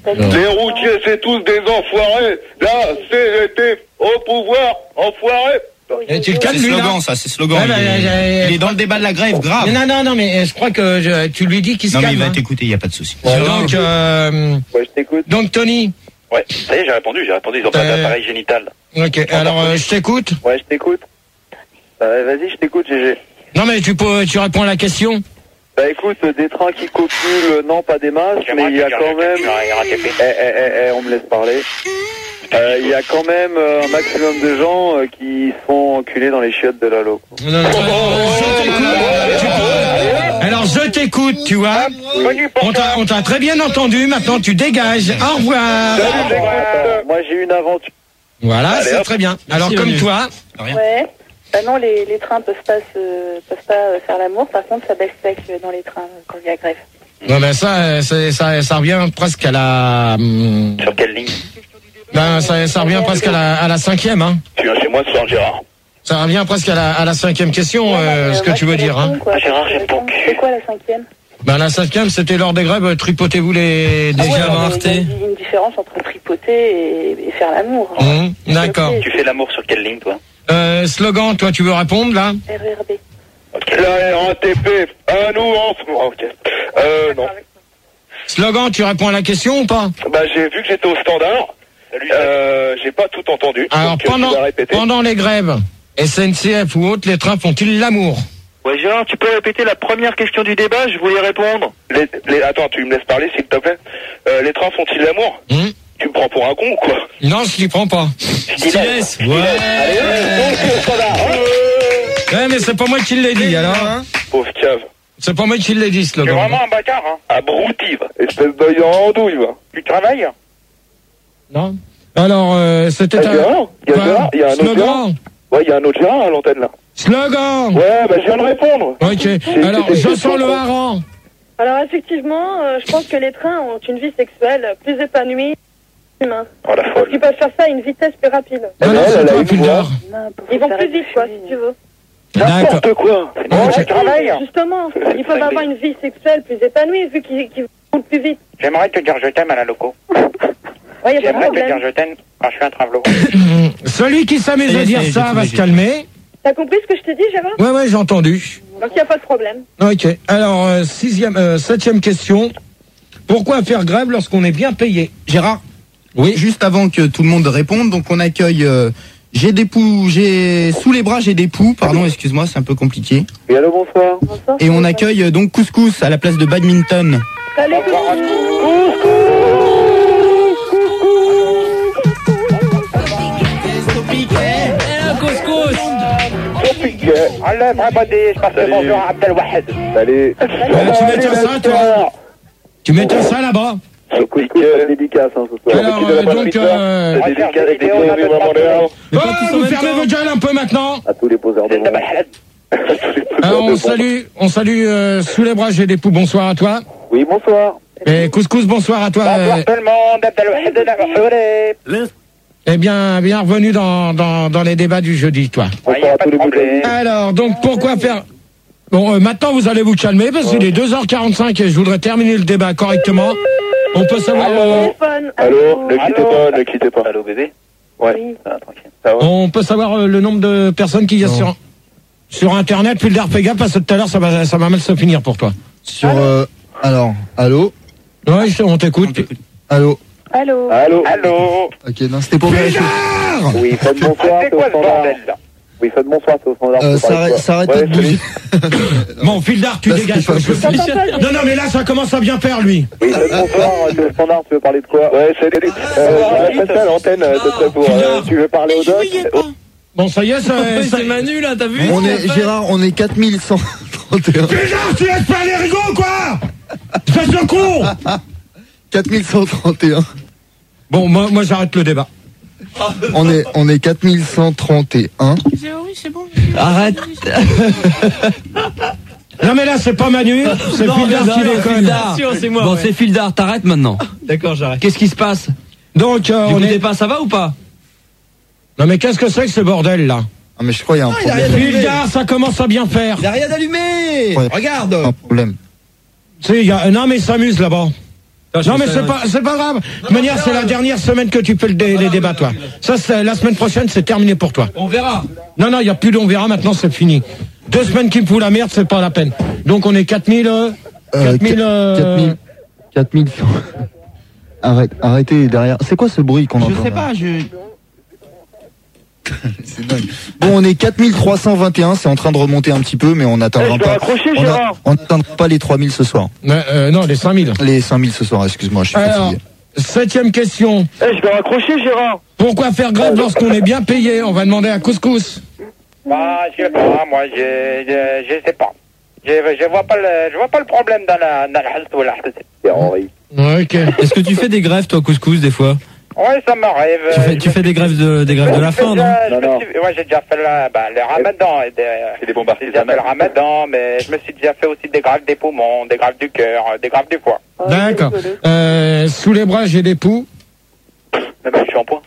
Les routiers, c'est tous des enfoirés. Là, c'est été au pouvoir, enfoirés. Et tu le C'est calmes, lui, là. slogan, ça, c'est slogan. Ouais, bah, il, est, euh, il est dans le débat de la grève, grave. Non, non, non, mais je crois que je, tu lui dis qu'il se Non, mais calme. il va hein. t'écouter, il n'y a pas de souci. Donc, euh, Ouais, je t'écoute. donc Tony. Ouais, ça y est, j'ai répondu, j'ai répondu, ils ont pas Euh, d'appareil génital. Ok, alors euh, je t'écoute. Ouais, je t'écoute. Euh, vas-y, je t'écoute, G G. Non, mais tu peux, tu réponds à la question. Bah écoute, des trains qui copulent, non, pas des masses, mais il y a quand même... Eh, eh, eh, eh, on me laisse parler. Euh, Il y a quand même euh, un maximum de gens euh, qui se font enculer dans les chiottes de la loc. Non, non, non, je t'écoute. Tu peux- Alors je t'écoute, tu vois. On t'a, on t'a très bien entendu. Maintenant, tu dégages. Au revoir. Moi, j'ai une aventure. Voilà, Allez, c'est hop. très bien. Alors Merci, comme Manu. toi. Ouais. Bah non, les, les trains peuvent pas se, peuvent pas euh, faire l'amour. Par contre, ça baisse sec euh, dans les trains euh, quand il y a grève. Non, ben ça, euh, c'est- ça, ça revient presque à la. hum, Sur quelle ligne? Ben, ça, ça revient presque à la, à la cinquième, hein. Tu viens chez moi ce soir, Gérard. Ça revient presque à la, à la cinquième question, euh, ce que tu veux dire, hein. Ah, Gérard, j'aime pas. C'est quoi la cinquième? Ben la cinquième, c'était lors des grèves. Tripotez-vous les Ah ouais, déjà non, mais avortés. il y a une différence entre tripoter et, et faire l'amour. Hum, D'accord. Tu fais l'amour sur quelle ligne, toi? Euh, slogan, toi, tu veux répondre là? R R B. La R A T P, à nous en ce moment. Ok. Euh, non. Slogan, tu réponds à la question ou pas? Bah, j'ai vu que j'étais au standard. Euh, j'ai pas tout entendu. Alors donc, euh, pendant, je vais répéter. pendant les grèves, S N C F ou autres, les trains font-ils l'amour? Ouais, Gérard, tu peux répéter la première question du débat? Je voulais répondre. Les, les, attends, tu me laisses parler, s'il te plaît. Euh, les trains font-ils l'amour? Hum Tu me prends pour un con ou quoi? Non, je t'y prends pas. Je t'y laisse. Ouais. Allez, allez, donc, au standard. Ouais, mais c'est pas moi qui l'ai dit, alors. Hein. Pauvre cave. C'est pas moi qui l'ai dit, Tu es slogan. vraiment un bâtard, hein? Abruti, va. Espèce d'œil en andouille, va. Tu travailles? Non. Alors, euh, c'était Ah, un... Gérard, il y a Quoi Gérard, il y a un autre Gérard. Slogan. Ouais, il y a un autre Gérard à l'antenne, là. Slogan. Ouais, bah, je viens de répondre. Ok. Alors, je sens le hareng. Alors effectivement, euh, je pense que les trains ont une vie sexuelle plus épanouie que l'humain. Oh la Parce folle. qu'ils peuvent faire ça à une vitesse plus rapide. Non, non, elle, c'est elle a toi, une Fulder. voix. Ils vont plus vite, quoi, si tu veux. D'accord. N'importe quoi. Ok. Je travaille. Justement, ils peuvent avoir une vie sexuelle plus épanouie vu qu'ils qu'ils vont plus vite. J'aimerais te dire je t'aime à la loco. Ouais, y a pas de problème. je t'aime quand je fais un travelot. Celui qui s'amuse Ça y à est, dire ça y est, ça j'ai va tout, se j'ai calmer. T'as compris ce que je te dis, Gérard? Ouais, ouais, j'ai entendu. Donc il y a pas de problème. Ok. Alors, euh, sixième, euh, septième question. Pourquoi faire grève lorsqu'on est bien payé? Gérard, Oui. juste avant que tout le monde réponde, donc on accueille. euh, j'ai des poux, j'ai sous les bras, j'ai des poux. Pardon, excuse-moi, c'est un peu compliqué. Oui, allô, bonsoir. Bonsoir. Et on accueille euh, donc Couscous à la place de badminton. Salut, Allah, Brabadé, je passe le bonjour à Abdelwahed. Salut. Euh, tu mets ça, toi? Tu mets ça là-bas? Écoute, écoute, pas de dédicace, hein, ce soir. Alors, euh, donc, euh, Des dédicaces avec des bienvenus à Montréal. oh, vous fermez vos gueules un peu maintenant. À tous les poseurs de monde. Alors, on salue, on salue euh, sous les bras, j'ai des poux. Bonsoir à toi. Oui, bonsoir. Et Couscous, bonsoir à toi. Bonsoir euh, tout le monde, Abdelwahed de la Mahfouré. Eh bien, bienvenue dans, dans, dans les débats du jeudi, toi. Ouais, y a pas de problème. Alors, donc, pourquoi faire... Bon, euh, maintenant, vous allez vous calmer, parce qu'il est deux heures quarante-cinq et je voudrais terminer le débat correctement. On peut savoir... euh, téléphone. Allô, ne quittez pas, ne quittez pas. Allô, bébé? Ouais. Ah, tranquille. Ça va? on peut savoir euh, le nombre de personnes qu'il y a sur, sur Internet. Puis le fais gaffe, parce que tout à l'heure, ça va, ça va mal se finir pour toi. Sur, euh, alors, allô? Ouais, je- on t'écoute. Allô? Allô. Allô? Allô? Ok, non, c'était pour vérifier. Oui, faites bonsoir, C'est c'est au quoi ce standard. bordel, là? Oui, faites bonsoir, c'est au standard. Euh, c'est pareil, ça, quoi. ça arrête Ouais, pas de bouger. Bon, Fildar, tu Là, dégages. c'était pas je peux possible. plus. Non, non, mais là, ça commence à bien faire, lui. Oui, faites bonsoir, c'est au standard, tu veux parler de quoi? Ouais, c'est des... Euh, je vais passer à l'antenne, euh, ce serait pour... euh, tu veux parler au doc? Bon, ça y est, ça... ça... Manu là, t'as vu? On est, Gérard, on est quatre mille cent trente et un. Fildar, tu laisses pas les rigots, quoi. Fais ce con. quatre mille cent trente et un. Bon, moi, moi j'arrête le débat. On est, on est quatre mille cent trente et un. Arrête. Non, mais là, c'est pas Manu, c'est Fildar qui déconne. c'est moi. Bon, c'est Fildar, t'arrêtes maintenant. D'accord, j'arrête. Qu'est-ce qui se passe? Donc, euh, Du on coup, est... t'es pas, ça va ou pas? Non, mais qu'est-ce que c'est que ce bordel, là? Ah, mais je crois qu'il y a un problème. Fildar, ça commence à bien faire. Y'a rien allumé. Ouais. Regarde. Un problème. Tu sais, il y a... Non, mais il s'amuse là-bas. Non, mais c'est pas, c'est pas grave. De toute manière, c'est la dernière semaine que tu fais le dé, les débats, toi. Ça, c'est, la semaine prochaine, c'est terminé pour toi. On verra. Non, non, il n'y a plus d'on verra, maintenant, c'est fini. Deux semaines qui me foutent la merde, c'est pas la peine. Donc, on est quatre mille, euh, quatre mille, euh... quatre mille, quatre mille. Arrête, arrêtez derrière. C'est quoi ce bruit qu'on entend? Je sais pas, je... C'est dingue. Bon, on est quatre mille trois cent vingt et un, c'est en train de remonter un petit peu, mais on n'atteindra Eh, je pas. vais raccrocher, On Gérard. a- on n'atteindra pas les trois mille ce soir. Euh, euh, non, les cinq mille. Les cinq mille ce soir, excuse-moi, je suis Alors, fatigué. septième question. Eh, je vais raccrocher, Gérard. Pourquoi faire grève lorsqu'on est bien payé? On va demander à Couscous. Bah, je sais pas, moi, je, je, je sais pas. Je, je vois pas le, je vois pas le problème dans la, dans la halte ou la halte. Ok. Est-ce que tu fais des grèves, toi, Couscous, des fois? Ouais, ça m'arrive. Tu fais, tu fais des grèves de, des grèves de la faim, non? Je me suis- Ouais, j'ai déjà fait le, bah, le ramadan. et des- C'est des bombes J'ai déjà fait le ramadan, mais je me suis déjà fait aussi des grèves des poumons, des grèves du cœur, des grèves du foie. D'accord. Euh, sous les bras, j'ai des poux. Même du shampoing.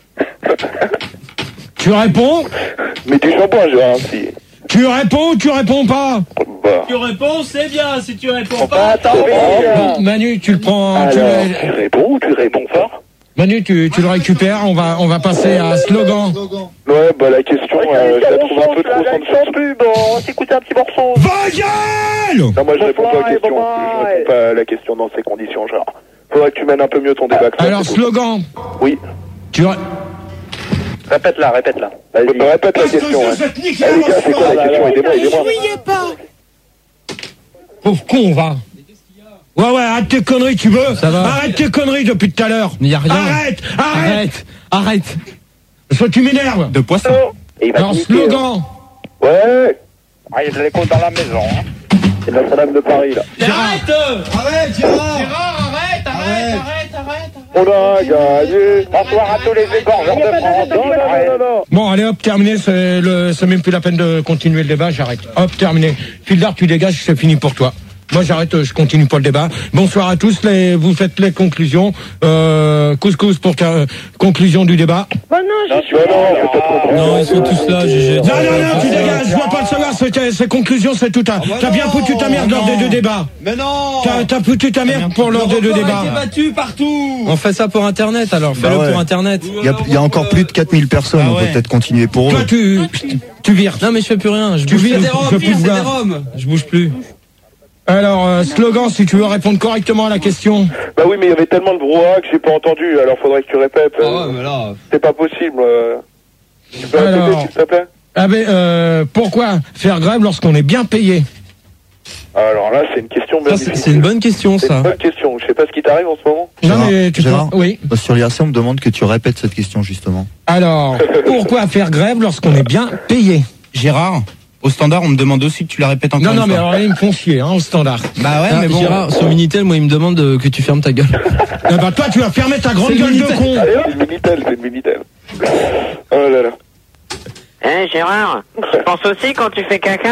Tu réponds? Mais du shampoing, Gérard, si. Tu réponds ou tu réponds pas? Bah. Tu réponds, c'est bien. Si tu réponds pas, attends, Bon, Manu, tu le prends. Tu, Alors, le- tu réponds ou tu réponds pas? Manu, tu, tu le récupères. On va, on va passer à slogan. Ouais, bah la question, euh, je la trouve un peu trop sans plus, bon, on s'écoute un petit morceau. Va gueule! Non, moi je réponds pas à la question. Je réponds pas à la question dans ces conditions, genre. Faudrait que tu mènes un peu mieux ton débat. que ça, Alors, c'est tout. slogan. Oui. Tu ré- Répète-la, répète-la. Vas-y. Bah, répète la question. Ouais. Eh, les gars, c'est quoi la question? Aidez-moi, aidez-moi. Pauvre con, va. Ouais, ouais, arrête tes conneries, tu veux? Ça va. Arrête tes conneries depuis tout à l'heure. Mais y a rien. Arrête, arrête. Arrête. Arrête. Soit tu m'énerves. De poisson. Et il va Alors, te niquer, slogan. Ouais. Ah, je l'écoute dans la maison. Hein. C'est Notre-Dame de Paris, là. Arrête. Arrête, Gérard. Gérard, arrête, arrête, arrête, arrête. On a gagné. Bonsoir à tous les égorgeurs de France. Non, non, non, non, non. Bon, allez, hop, terminé. C'est le, c'est même plus la peine de continuer le débat. J'arrête. Hop, terminé. Fildar, tu dégages, c'est fini pour toi. Moi, j'arrête, euh, je continue pas le débat. Bonsoir à tous. Les, vous faites les conclusions. Euh, couscous pour euh, conclusion du débat. Bah non, je Non, suis tu vois, non, fais pas trop. Non, ils sont tous là, G G. Non, non, non, tu dégages. Je veux pas le savoir. C'est, c'est conclusion, c'est tout. T'as, t'as bien foutu ta merde lors des deux débats. Mais non. T'as, t'as foutu ta merde pour lors des deux débats. battu partout. On fait ça pour Internet, alors. Fais-le Bah ouais. pour Internet. Il y a, il y a encore plus de quatre mille personnes, Ah on peut ouais. peut-être continuer pour Toi, eux. tu, tu vires. Non, mais je fais plus rien. Je Tu bouge vis plus. des roms, Je peux plus c'est des voir. Roms. Je bouge plus. Alors, euh, slogan, si tu veux répondre correctement à la question. Bah oui, mais il y avait tellement de brouhaha que j'ai pas entendu, alors faudrait que tu répètes. Ah ouais, mais là. C'est pas possible. euh. Tu peux répéter, Alors. s'il te plaît? Ah ben, euh, pourquoi faire grève lorsqu'on est bien payé? Alors là, c'est une question Ça, magnifique. c'est c'est une bonne question, C'est ça. une bonne question. Je sais pas ce qui t'arrive en ce moment. Non, Gérard, mais tu Gérard, peux- Oui. Sur l'I R C, on me demande que tu répètes cette question, justement. Alors, pourquoi faire grève lorsqu'on est bien payé? Gérard, au standard, on me demande aussi que tu la répètes encore Non, non, une mais fois. alors là, ils me font chier, hein, au standard. Bah ouais, Ah, mais bon. Gérard, sur Minitel, moi, il me demande euh, que tu fermes ta gueule. Ah bah, toi, tu vas fermer ta grande C'est gueule de Minitel. con. Allez, hop, c'est une Minitel, c'est une Minitel. Oh là là. Hein, Gérard, tu penses aussi quand tu fais caca?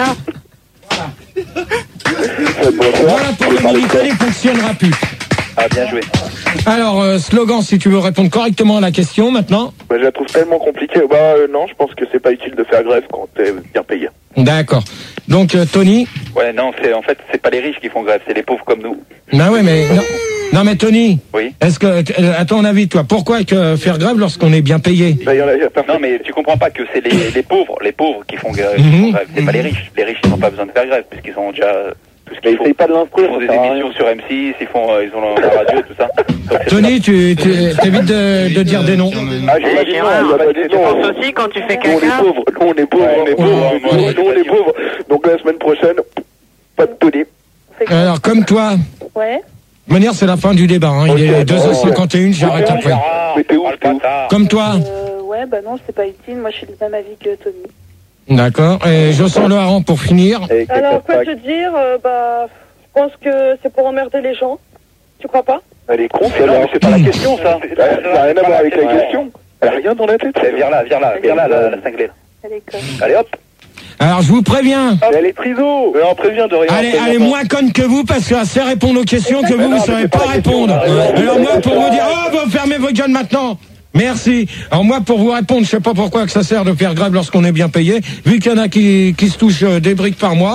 Voilà pour le Minitel, il fonctionnera plus. Ah, bien joué. Alors, euh, slogan, si tu veux répondre correctement à la question, maintenant. Bah, je la trouve tellement compliquée. Bah euh, non, je pense que c'est pas utile de faire grève quand t'es bien payé. D'accord. Donc, euh, Tony. Ouais, non, c'est en fait, c'est pas les riches qui font grève, c'est les pauvres comme nous. Bah ouais, mais non, non mais Tony. Oui. Est-ce que, euh, à ton avis, toi, pourquoi que faire grève lorsqu'on est bien payé? Bah, y en a, y a personne. Non, mais tu comprends pas que c'est les, les pauvres, les pauvres qui font grève. qui Mhm. font grève. C'est pas les riches. Les riches, ils n'ont pas besoin de faire grève puisqu'ils ont déjà euh, tout ce Mais qu'il faut. essaye pas de Ils l'instruire. font des ça sert à émissions rien. sur M six, ils font, euh, ils ont la radio, tout ça. Donc, c'est Tony, tu, tu t'évites de, de dire des noms. Ah, j'ai Hein, pas dit non, Gérard, il y a pas dit tu non. penses aussi quand tu fais Nous, on est caca? pauvres, nous, on est pauvres, on est pauvres, ouais, nous, ouais, nous, on est pauvres. Donc la semaine prochaine, pas de Tony. Alors, comme toi. Ouais. De manière, c'est la fin du débat. Hein. Il est deux heures cinquante et une, j'arrête après. Mais t'es ouf, t'es ouf. Comme toi. Euh, ouais, bah non, c'est pas utile. Moi, je suis du même avis que Tony. D'accord. Et je sens le hareng pour finir. Alors, quoi te dire euh, Bah, je pense que c'est pour emmerder les gens. Tu crois pas? Elle est con, celle-là, c'est pas la question, ça. Ça n'a rien à voir avec la question. Elle a rien dans la tête. Viens là, viens là, viens là, la, la cinglée. Elle est conne. Allez hop. Alors, je vous préviens. Elle est triso. Mais on prévient de rien. Allez, préviens allez, pas. moins conne que vous, parce qu'elle sait répondre aux questions que vous, vous savez pas répondre. Alors moi, pour vous dire, oh, vous fermez vos gueules maintenant. Merci. Alors moi, pour vous répondre, je sais pas pourquoi que ça sert de faire grève lorsqu'on est bien payé. Vu qu'il y en a qui, qui se touchent euh, des briques par mois,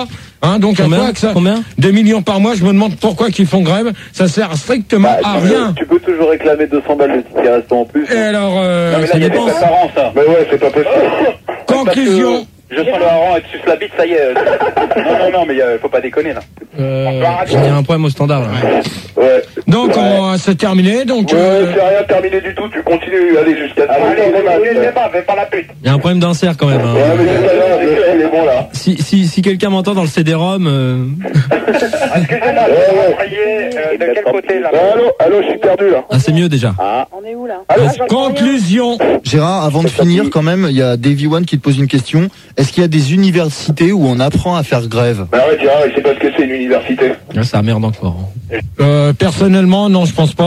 Hein, donc à Combien quoi que ça Combien deux millions par mois, je me demande pourquoi qu'ils font grève. Ça sert strictement Bah, à tu, rien. peux, tu peux toujours réclamer deux cents balles de ticket restant en plus. Et alors, euh, Non, mais là, ça il y a des dépend. préparants, ça. Mais ouais, c'est pas possible. Conclusion. Je sens le hareng et tu suces la bite, ça y est. Non, non, non, mais euh, faut pas déconner, là. Euh, il y a un problème au standard, là. Ouais. Donc, on c'est terminé. Donc, Ouais, euh, c'est rien terminé du tout, tu continues, allez jusqu'à Allez, allez, le débat, fais pas la pute. Il y a un problème d'insert quand même. Hein. Ouais, mais c'est pas grave, il est bon là. Si, si, si quelqu'un m'entend dans le C D-ROM, euh... Excusez-moi, je vais prier euh, de quel côté, là? Allô, allô, je suis perdu là. ah, c'est mieux déjà. Ah. On est où là? Allô, Ah, j'entends rien. conclusion. Gérard, avant de finir, quand même, il y a Davy One qui te pose une question. Est-ce qu'il y a des universités où on apprend à faire grève? Bah ouais, Gérard, il sait pas ce que c'est une université. Là, ça merde encore. Euh, personnellement, non, je pense pas.